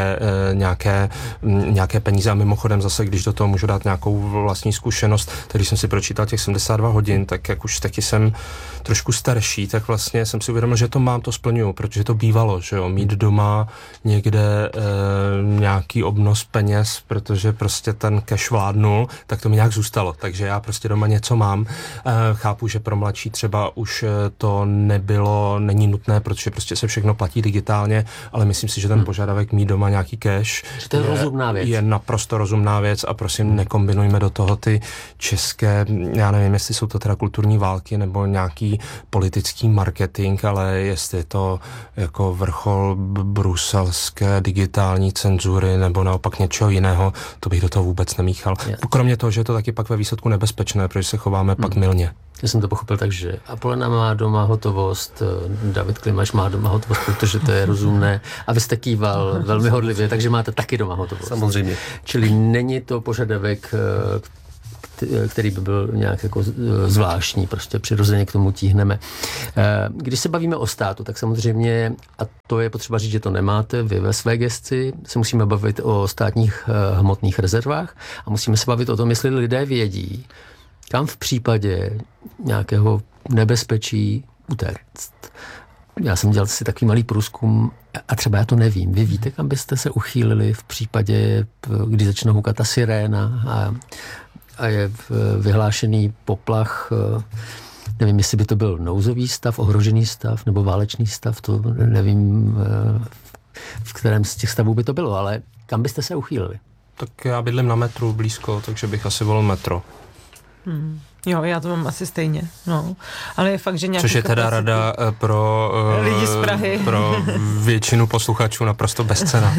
nějaké peníze. A mimochodem zase, když do toho můžu dát nějakou vlastní zkušenost, tak když jsem si pročítal těch 72 hodin, tak jak už taky jsem trošku starší, tak vlastně jsem si uvědomil, že to mám, to splňuju, protože to bývalo, že jo, mít doma někde nějaký obnos peněz, protože prostě ten cash vládnul, tak to mi nějak zůstalo, takže já prostě doma něco mám. Chápu, že pro mladší třeba už to není nutné, protože prostě se všechno platí digitálně, ale myslím si, že ten požadavek mít doma nějaký cash je naprosto rozumná věc a prosím, nekombinujme do toho ty české, já nevím, jestli jsou to teda kulturní války nebo nějaký politický marketing, ale jestli je to jako vrchol bruselské digitální cenzury nebo naopak něčeho jiného, to bych do toho vůbec nemíchal. Kromě toho, že je to taky pak ve výsledku nebezpečné, protože se chováme pak mylně. Já jsem to pochopil tak, že Apolena má doma hotovost, David Klimaš má doma hotovost, protože to je rozumné. A vy jste kýval velmi hodlivě, takže máte taky doma hotovost. Samozřejmě. Čili není to požadavek, který by byl nějak jako zvláštní, prostě přirozeně k tomu tíhneme. Když se bavíme o státu, tak samozřejmě, a to je potřeba říct, že to nemáte vy ve své gesci, se musíme bavit o státních hmotných rezervách a musíme se bavit o tom, jestli lidé vědí, kam v případě nějakého nebezpečí utéct. Já jsem dělal si takový malý průzkum a třeba já to nevím. Vy víte, kam byste se uchýlili v případě, kdy začne hukat ta siréna a je vyhlášený poplach, nevím, jestli by to byl nouzový stav, ohrožený stav nebo válečný stav, to nevím, v kterém z těch stavů by to bylo, ale kam byste se uchýlili? Tak já bydlím na metru blízko, takže bych asi volil metro. Jo, já to mám asi stejně, no. Ale je fakt, že nějaký... Což je teda rada pro lidi z Prahy. Pro většinu posluchačů naprosto bezcenná.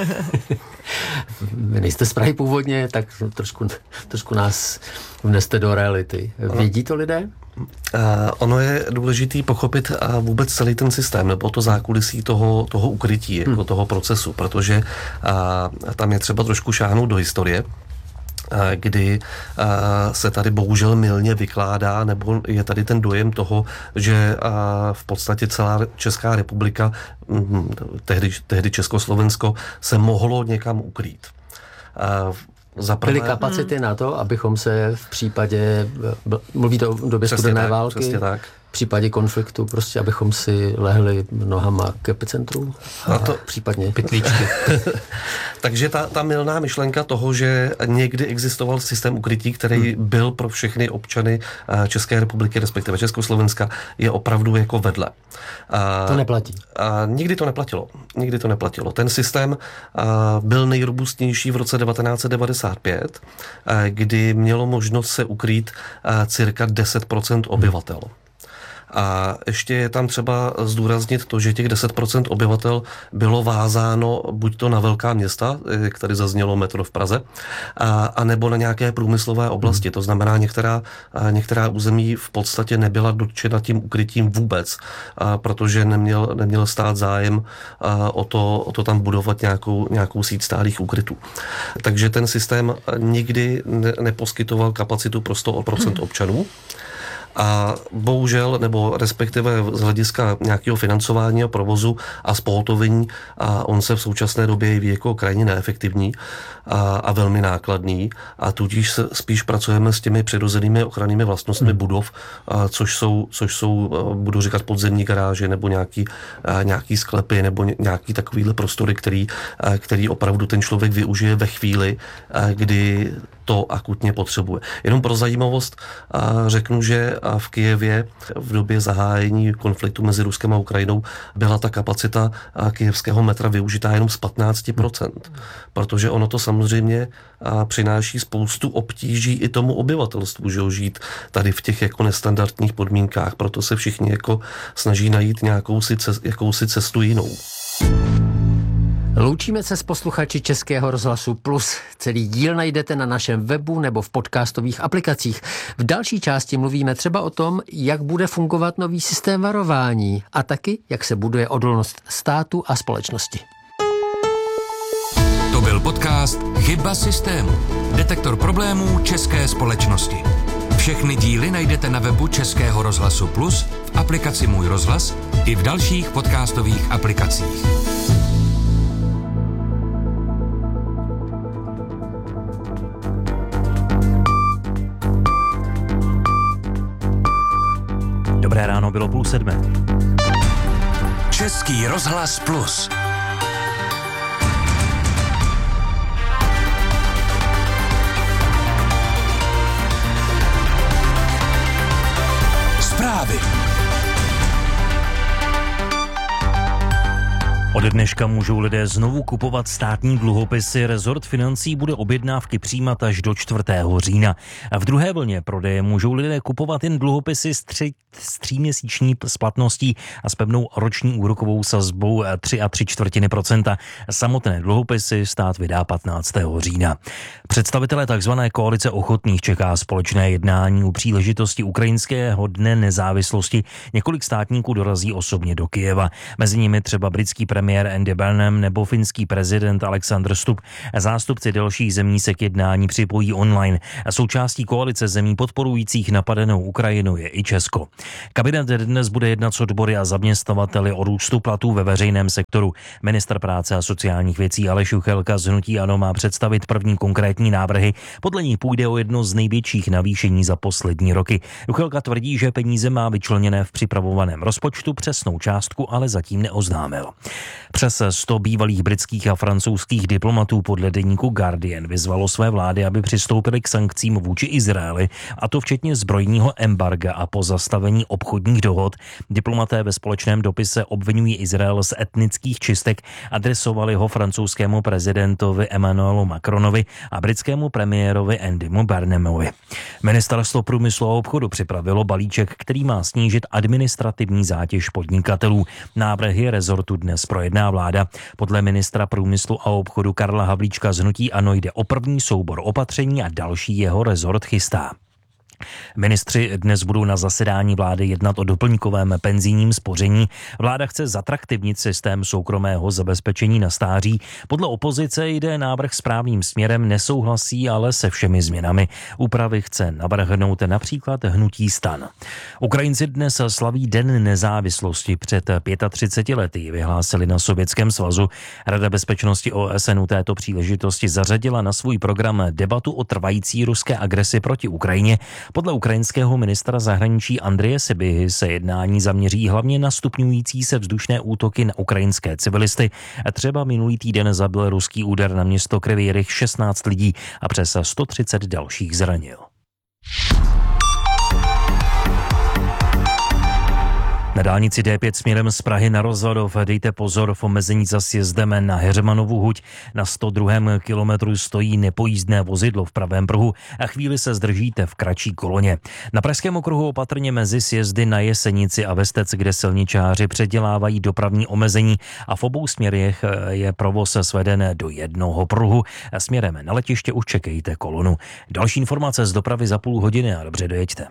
Vy nejste z Prahy původně, tak trošku nás vneste do reality. Vědí to lidé? Ono je důležitý pochopit vůbec celý ten systém, nebo to zákulisí toho ukrytí, jako toho procesu, protože tam je třeba trošku šáhnout do historie, kdy se tady bohužel mylně vykládá, nebo je tady ten dojem toho, že v podstatě celá Česká republika, tehdy Československo, se mohlo někam ukrýt. Byly kapacity na to, abychom se v případě, mluvíte o době studené války, přesně tak. V případě konfliktu, prostě abychom si lehli nohama k epicentru a to případně pytlíčky. Takže ta mylná myšlenka toho, že někdy existoval systém ukrytí, který byl pro všechny občany České republiky, respektive Československa, je opravdu jako vedle. To neplatí. Nikdy to neplatilo. Ten systém byl nejrobustnější v roce 1995, kdy mělo možnost se ukrýt cirka 10% obyvatel. A ještě je tam třeba zdůraznit to, že těch 10% obyvatel bylo vázáno buď to na velká města, jak tady zaznělo metro v Praze, a nebo na nějaké průmyslové oblasti. To znamená, některá území v podstatě nebyla dotčena tím ukrytím vůbec, protože neměl stát zájem o to tam budovat nějakou síť stálých ukrytů. Takže ten systém nikdy neposkytoval kapacitu pro 100% občanů. A bohužel, nebo respektive z hlediska nějakého financování a provozu a spohotovení, a on se v současné době jeví jako krajně neefektivní a velmi nákladný, a tudíž spíš pracujeme s těmi přirozenými ochrannými vlastnostmi budov, což jsou, budu říkat, podzemní garáže nebo nějaký sklepy nebo nějaký takovýhle prostory, který opravdu ten člověk využije ve chvíli, kdy to akutně potřebuje. Jenom pro zajímavost řeknu, že a v Kyjevě v době zahájení konfliktu mezi Ruskem a Ukrajinou byla ta kapacita kyjevského metra využitá jenom z 15%, protože ono to samozřejmě přináší spoustu obtíží i tomu obyvatelstvu, že žít tady v těch jako nestandardních podmínkách, proto se všichni jako snaží najít jakousi cestu jinou. Loučíme se s posluchači Českého rozhlasu Plus. Celý díl najdete na našem webu nebo v podcastových aplikacích. V další části mluvíme třeba o tom, jak bude fungovat nový systém varování a taky, jak se buduje odolnost státu a společnosti. To byl podcast Chyba systému. Detektor problémů české společnosti. Všechny díly najdete na webu Českého rozhlasu Plus, v aplikaci Můj rozhlas i v dalších podcastových aplikacích. Dobré ráno, bylo 6:30. Český rozhlas Plus. Zprávy. Od dneška můžou lidé znovu kupovat státní dluhopisy. Rezort financí bude objednávky přijímat až do 4. října. A v druhé vlně prodeje můžou lidé kupovat jen dluhopisy s 3měsíční splatností a s pevnou roční úrokovou sazbou 3,75%. Samotné dluhopisy stát vydá 15. října. Představitelé tzv. Koalice ochotných čeká společné jednání u příležitosti ukrajinského dne nezávislosti. Několik státníků dorazí osobně do Kyjeva. Mezi nimi třeba britský premiér Andy Burnham nebo finský prezident Alexander Stubb. Zástupci dalších zemí se k jednání připojí online. Součástí koalice zemí podporujících napadenou Ukrajinu je i Česko. Kabinet dnes bude jednat s odbory a zaměstnavateli o růstu platů ve veřejném sektoru. Ministr práce a sociálních věcí Aleš Juchelka z hnutí ANO má představit první konkrétní návrhy. Podle ní půjde o jedno z největších navýšení za poslední roky. Juchelka tvrdí, že peníze má vyčleněné v připravovaném rozpočtu, přesnou částku ale zatím neoznámil. Přes 100 bývalých britských a francouzských diplomatů podle deníku Guardian vyzvalo své vlády, aby přistoupili k sankcím vůči Izraeli, a to včetně zbrojního embarga a pozastavení obchodních dohod. Diplomaté ve společném dopise obvinují Izrael z etnických čistek, adresovali ho francouzskému prezidentovi Emmanuelu Macronovi a britskému premiérovi Andymu Burnhamovi. Ministerstvo průmyslu a obchodu připravilo balíček, který má snížit administrativní zátěž podnikatelů. Návrhy rezortu dnes projedná vláda. Podle ministra průmyslu a obchodu Karla Havlíčka z hnutí ANO jde o první soubor opatření a další jeho rezort chystá. Ministři dnes budou na zasedání vlády jednat o doplňkovém penzijním spoření. Vláda chce zatraktivnit systém soukromého zabezpečení na stáří. Podle opozice jde návrh správným směrem, nesouhlasí ale se všemi změnami. Úpravy chce navrhnout například hnutí STAN. Ukrajinci dnes slaví Den nezávislosti. Před 35 lety vyhlásili na Sovětském svazu. Rada bezpečnosti OSN u této příležitosti zařadila na svůj program debatu o trvající ruské agresi proti Ukrajině. Podle ukrajinského ministra zahraničí Andreje Sybihy se jednání zaměří hlavně na stupňující se vzdušné útoky na ukrajinské civilisty. Třeba minulý týden zabil ruský úder na město Kryvý Rih 16 lidí a přes 130 dalších zranil. Na dálnici D5 směrem z Prahy na Rozvadov dejte pozor, v omezení za sjezdem na Heřmanovu huť. Na 102. kilometru stojí nepojízdné vozidlo v pravém pruhu a chvíli se zdržíte v kratší koloně. Na pražském okruhu opatrně mezi sjezdy na Jesenici a Vestec, kde silničáři předělávají dopravní omezení a v obou směrech je provoz sveden do jednoho pruhu. Směrem na letiště už čekejte kolonu. Další informace z dopravy za půl hodiny a dobře dojeďte.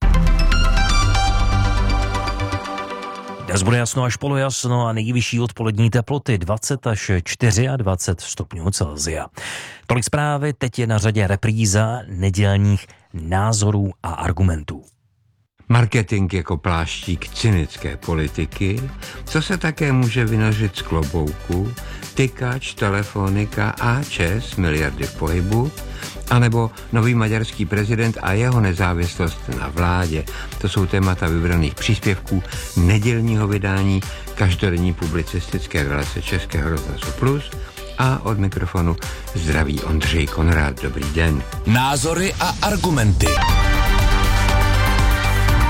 Dnes bude jasno až polojasno a nejvyšší odpolední teploty 20 až 24 stupňů Celsia. Tolik zprávy, teď je na řadě repríza nedělních názorů a argumentů. Marketing jako pláštík cynické politiky, co se také může vynořit z klobouku, tykač, telefonika, A6, miliardy v pohybu, anebo nový maďarský prezident a jeho nezávislost na vládě. To jsou témata vybraných příspěvků nedělního vydání každodenní publicistické relace Českého rozhlasu Plus a od mikrofonu zdraví Ondřej Konrád. Dobrý den. Názory a argumenty.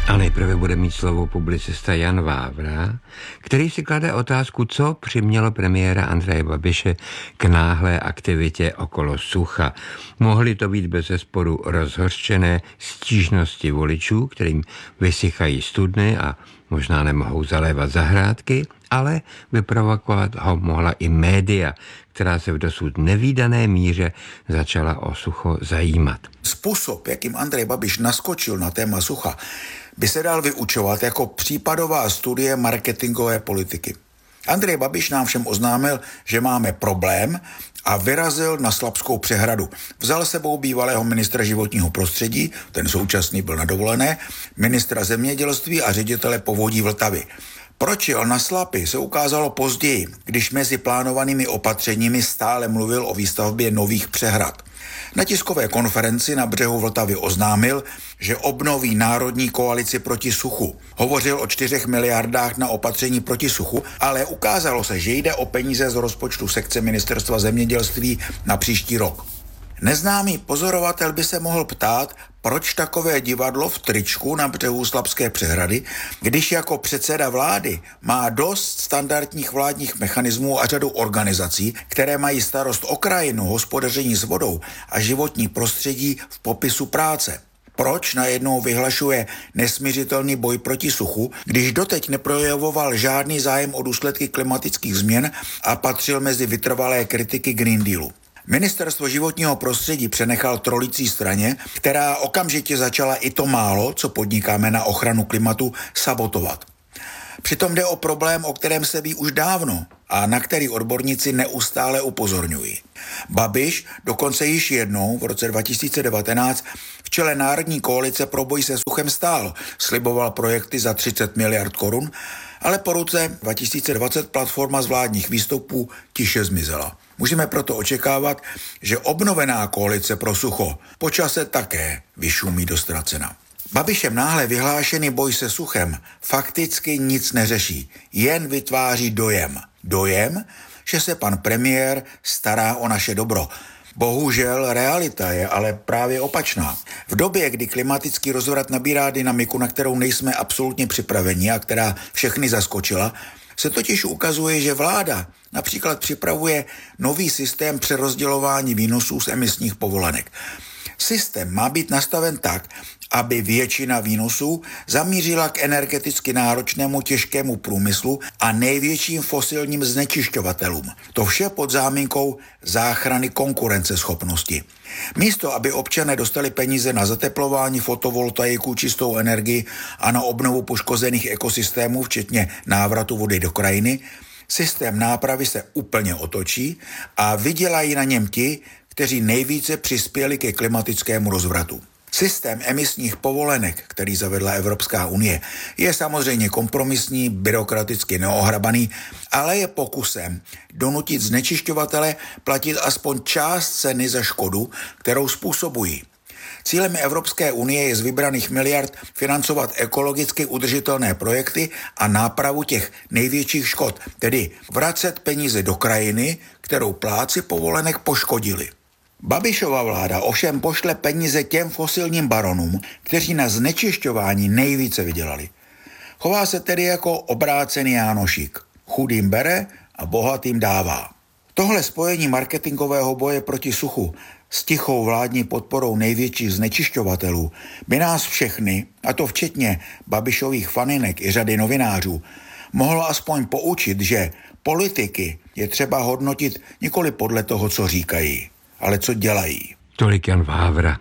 A nejprve bude mít slovo publicista Jan Vávra, který si klade otázku, co přimělo premiéra Andreje Babiše k náhlé aktivitě okolo sucha. Mohly to být bezesporu rozhořčené stížnosti voličů, kterým vysychají studny a možná nemohou zalévat zahrádky, ale vyprovokovat ho mohla i média, která se v dosud nevídané míře začala o sucho zajímat. Způsob, jakým Andrej Babiš naskočil na téma sucha, by se dal vyučovat jako případová studie marketingové politiky. Andrej Babiš nám všem oznámil, že máme problém a vyrazil na Slabskou přehradu. Vzal sebou bývalého ministra životního prostředí, ten současný byl na dovolené, ministra zemědělství a ředitele povodí Vltavy. Proč jel na Slapy, se ukázalo později, když mezi plánovanými opatřeními stále mluvil o výstavbě nových přehrad. Na tiskové konferenci na břehu Vltavy oznámil, že obnoví Národní koalici proti suchu. Hovořil o 4 miliardách na opatření proti suchu, ale ukázalo se, že jde o peníze z rozpočtu sekce Ministerstva zemědělství na příští rok. Neznámý pozorovatel by se mohl ptát, proč takové divadlo v tričku na břehu Slabské přehrady, když jako předseda vlády má dost standardních vládních mechanismů a řadu organizací, které mají starost o krajinu, hospodaření s vodou a životní prostředí v popisu práce. Proč najednou vyhlašuje nesmiřitelný boj proti suchu, když doteď neprojevoval žádný zájem o důsledky klimatických změn a patřil mezi vytrvalé kritiky Green Dealu? Ministerstvo životního prostředí přenechal trolící straně, která okamžitě začala i to málo, co podnikáme na ochranu klimatu, sabotovat. Přitom jde o problém, o kterém se ví už dávno a na který odborníci neustále upozorňují. Babiš dokonce již jednou v roce 2019 v čele Národní koalice pro boj se suchem stál, sliboval projekty za 30 miliard korun, ale po roce 2020 platforma z vládních výstupů tiše zmizela. Můžeme proto očekávat, že obnovená koalice pro sucho po čase také vyšumí do ztracena. Babišem náhle vyhlášený boj se suchem fakticky nic neřeší, jen vytváří dojem. Dojem, že se pan premiér stará o naše dobro. Bohužel realita je ale právě opačná. V době, kdy klimatický rozvrat nabírá dynamiku, na kterou nejsme absolutně připraveni a která všechny zaskočila, se totiž ukazuje, že vláda například připravuje nový systém přerozdělování výnosů z emisních povolenek. Systém má být nastaven tak, aby většina výnosů zamířila k energeticky náročnému těžkému průmyslu a největším fosilním znečišťovatelům. To vše pod záminkou záchrany konkurenceschopnosti. Místo, aby občané dostali peníze na zateplování, fotovoltaiku, čistou energii a na obnovu poškozených ekosystémů, včetně návratu vody do krajiny, systém nápravy se úplně otočí a vydělají na něm ti, kteří nejvíce přispěli ke klimatickému rozvratu. Systém emisních povolenek, který zavedla Evropská unie, je samozřejmě kompromisní, byrokraticky neohrabaný, ale je pokusem donutit znečišťovatele platit aspoň část ceny za škodu, kterou způsobují. Cílem Evropské unie je z vybraných miliard financovat ekologicky udržitelné projekty a nápravu těch největších škod, tedy vracet peníze do krajiny, kterou plátci povolenek poškodili. Babišova vláda ovšem pošle peníze těm fosilním baronům, kteří na znečišťování nejvíce vydělali. Chová se tedy jako obrácený Jánošík. Chudým bere a bohatým dává. Tohle spojení marketingového boje proti suchu s tichou vládní podporou největších znečišťovatelů by nás všechny, a to včetně Babišových faninek i řady novinářů, mohlo aspoň poučit, že politiky je třeba hodnotit nikoli podle toho, co říkají, ale co dělají. Tolik Jan Vávra.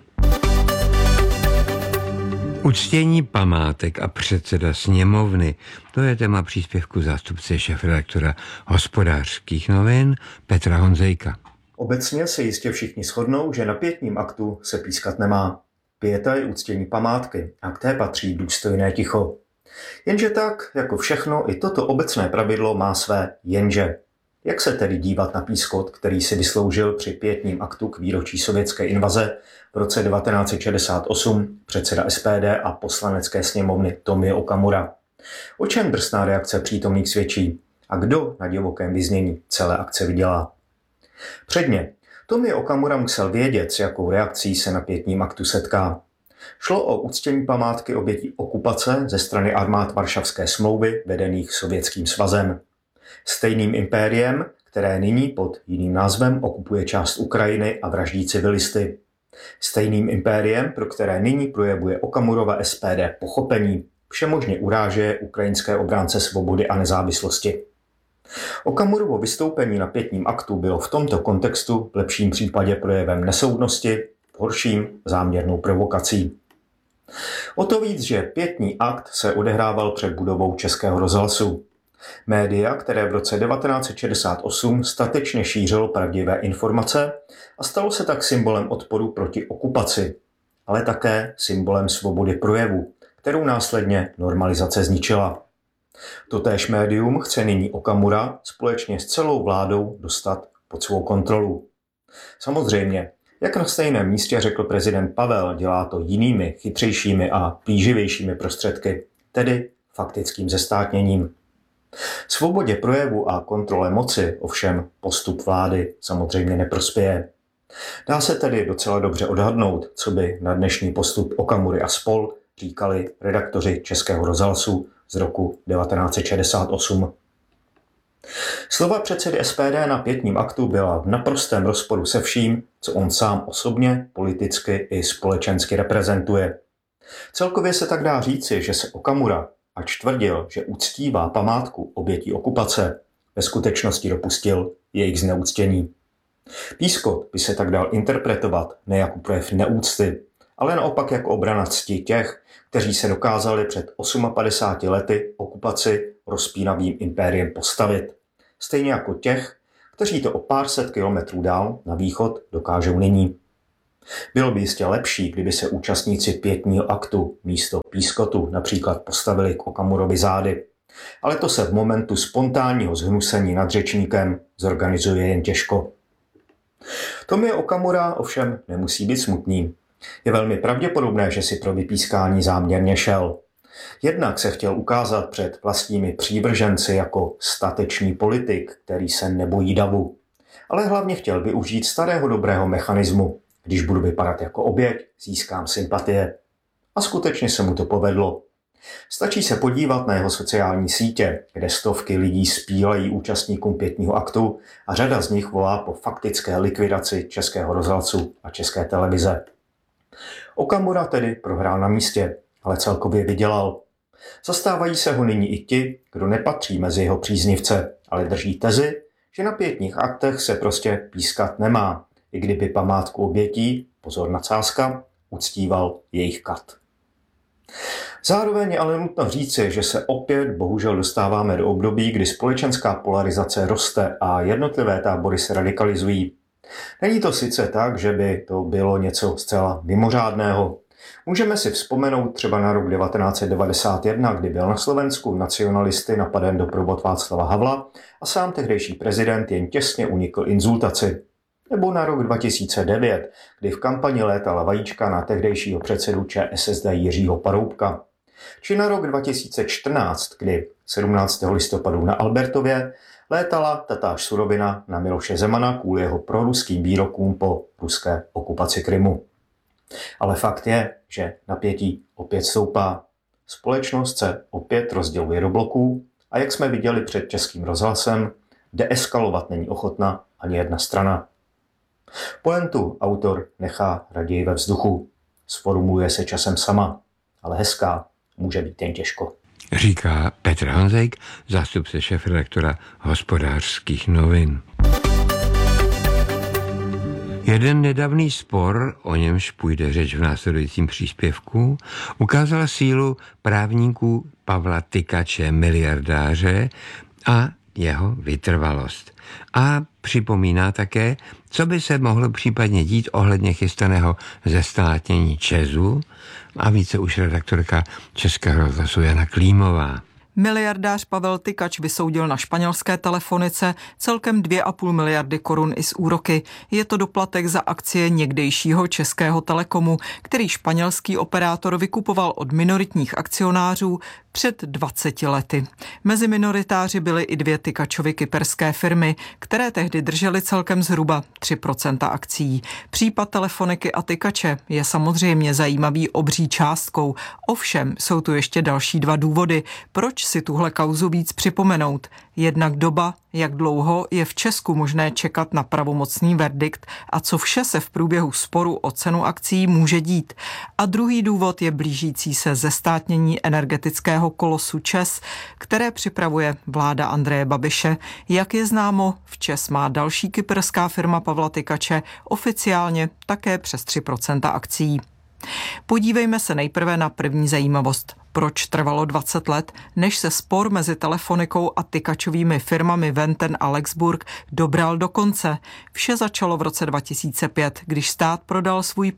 Uctění památek a předseda sněmovny, to je téma příspěvku zástupce šéfredaktora Hospodářských novin Petra Honzejka. Obecně se jistě všichni shodnou, že na pietním aktu se pískat nemá. Pieta je uctění památky a k té patří důstojné ticho. Jenže tak, jako všechno, i toto obecné pravidlo má své jenže. Jak se tedy dívat na pískot, který si vysloužil při pietním aktu k výročí sovětské invaze v roce 1968 předseda SPD a poslanecké sněmovny Tomio Okamura? O čem drsná reakce přítomných svědčí a kdo na divokém vyznění celé akce vydělá? Předně, Tomio Okamura musel vědět, s jakou reakcí se na pietním aktu setká. Šlo o uctění památky obětí okupace ze strany armád Varšavské smlouvy vedených Sovětským svazem. Stejným impériem, které nyní pod jiným názvem okupuje část Ukrajiny a vraždí civilisty. Stejným impériem, pro které nyní projevuje Okamurova SPD pochopení, všemožně urážeje ukrajinské obránce svobody a nezávislosti. Okamurovo vystoupení na pietním aktu bylo v tomto kontextu v lepším případě projevem nesoudnosti, v horším záměrnou provokací. O to víc, že pietní akt se odehrával před budovou Českého rozhlasu. Média, které v roce 1968 statečně šířilo pravdivé informace a stalo se tak symbolem odporu proti okupaci, ale také symbolem svobody projevu, kterou následně normalizace zničila. Totéž médium chce nyní Okamura společně s celou vládou dostat pod svou kontrolu. Samozřejmě, jak na stejném místě řekl prezident Pavel, dělá to jinými, chytřejšími a plíživějšími prostředky, tedy faktickým zestátněním. Svobodě projevu a kontrole moci ovšem postup vlády samozřejmě neprospěje. Dá se tedy docela dobře odhadnout, co by na dnešní postup Okamury a spol říkali redaktoři Českého rozhlasu z roku 1968. Slova předsedy SPD na pietním aktu byla v naprostém rozporu se vším, co on sám osobně, politicky i společensky reprezentuje. Celkově se tak dá říci, že se Okamura, ač tvrdil, že uctívá památku obětí okupace, ve skutečnosti dopustil jejich zneuctění. Pískot by se tak dal interpretovat ne jako projev neúcty, ale naopak jako obrana cti těch, kteří se dokázali před 58 lety okupaci rozpínavým impériem postavit. Stejně jako těch, kteří to o pár set kilometrů dál na východ dokážou nyní. Bylo by jistě lepší, kdyby se účastníci pietního aktu místo pískotu například postavili k Okamurovi zády. Ale to se v momentu spontánního zhnusení nad řečníkem zorganizuje jen těžko. Tomio Okamura ovšem nemusí být smutný. Je velmi pravděpodobné, že si pro vypískání záměrně šel. Jednak se chtěl ukázat před vlastními přívrženci jako statečný politik, který se nebojí davu. Ale hlavně chtěl využít starého dobrého mechanismu. Když budu vypadat jako oběť, získám sympatie. A skutečně se mu to povedlo. Stačí se podívat na jeho sociální sítě, kde stovky lidí spílejí účastníkům pietního aktu a řada z nich volá po faktické likvidaci Českého rozhlasu a České televize. Okamura tedy prohrál na místě, ale celkově vydělal. Zastávají se ho nyní i ti, kdo nepatří mezi jeho příznivce, ale drží tezi, že na pietních aktech se prostě pískat nemá, i kdyby památku obětí, pozor nadsázka, uctíval jejich kat. Zároveň je ale nutno říci, že se opět bohužel dostáváme do období, kdy společenská polarizace roste a jednotlivé tábory se radikalizují. Není to sice tak, že by to bylo něco zcela mimořádného. Můžeme si vzpomenout třeba na rok 1991, kdy byl na Slovensku nacionalisty napaden doprovod Václava Havla a sám tehdejší prezident jen těsně unikl inzultaci. Nebo na rok 2009, kdy v kampani létala vajíčka na tehdejšího předsedu ČSSD Jiřího Paroubka. Či na rok 2014, kdy 17. listopadu na Albertově létala tatáž surovina na Miloše Zemana kvůli jeho proruským výrokům po ruské okupaci Krymu. Ale fakt je, že napětí opět stoupá. Společnost se opět rozděluje do bloků a jak jsme viděli před Českým rozhlasem, deeskalovat není ochotna ani jedna strana. Pointu autor nechá raději ve vzduchu. Sformuluje se časem sama, ale hezká může být jen těžko. Říká Petr Honzejk, zástupce šéfredaktora Hospodářských novin. Jeden nedávný spor, o němž půjde řeč v následujícím příspěvku, ukázal sílu právníků Pavla Tykače, miliardáře, a jeho vytrvalost. A připomíná také, co by se mohlo případně dít ohledně chystaného zestátnění ČEZu, a více už redaktorka Českého rozhlasu Jana Klímová. Miliardář Pavel Tykač vysoudil na španělské telefonice celkem 2,5 miliardy korun i s úroky. Je to doplatek za akcie někdejšího Českého Telekomu, který španělský operátor vykupoval od minoritních akcionářů Před 20 lety. Mezi minoritáři byly i 2 Tykačovy kyperské firmy, které tehdy držely celkem zhruba 3% akcií. Případ Telefoniky a Tykače je samozřejmě zajímavý obří částkou. Ovšem jsou tu ještě další 2 důvody, proč si tuhle kauzu víc připomenout. Jednak doba, jak dlouho je v Česku možné čekat na pravomocný verdikt a co vše se v průběhu sporu o cenu akcií může dít. A druhý důvod je blížící se zestátnění energetického kolosu ČEZ, které připravuje vláda Andreje Babiše. Jak je známo, v ČEZ má další kyperská firma Pavla Tykače oficiálně také přes 3% akcií. Podívejme se nejprve na první zajímavost. Proč trvalo 20 let, než se spor mezi Telefonikou a Tykačovými firmami Venten a Lexburg dobral do konce? Vše začalo v roce 2005, když stát prodal svůj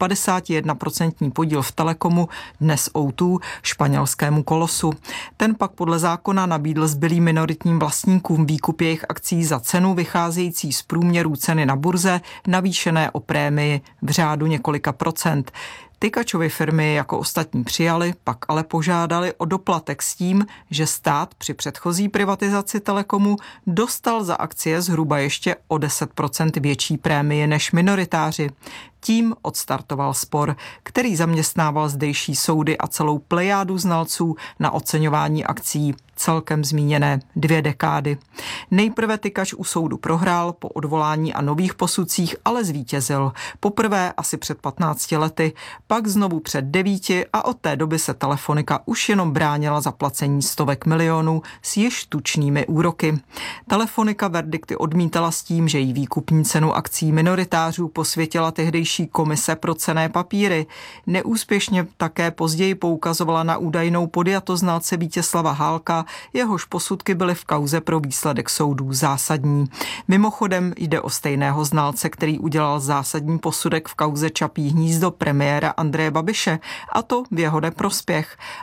51% podíl v Telekomu, dnes O2, španělskému kolosu. Ten pak podle zákona nabídl zbylým minoritním vlastníkům výkup jejich akcií za cenu vycházející z průměrů ceny na burze, navýšené o prémii v řádu několika procent. Tykačovy firmy jako ostatní přijali, pak ale požádali o doplatek s tím, že stát při předchozí privatizaci Telekomu dostal za akcie zhruba ještě o 10% větší prémie než minoritáři. Tím odstartoval spor, který zaměstnával zdejší soudy a celou plejádu znalců na oceňování akcií, celkem zmíněné 2 dekády. Nejprve Tykač u soudu prohrál, po odvolání a nových posudcích ale zvítězil. Poprvé asi před 15 lety, pak znovu před 9 a od té doby se Telefonika už jenom bránila zaplacení stovek milionů s již tučnými úroky. Telefonika verdikty odmítala s tím, že jí výkupní cenu akcií minoritářů posvětila tehdejší komise pro cenné papíry. Neúspěšně také později poukazovala na údajnou podjatost znalce Vítězslava Hálka, jehož posudky byly v kauze pro výsledek soudů zásadní. Mimochodem jde o stejného znalce, který udělal zásadní posudek v kauze Čapí hnízdo premiéra Andreje Babiše, a to v jeho neprospěch.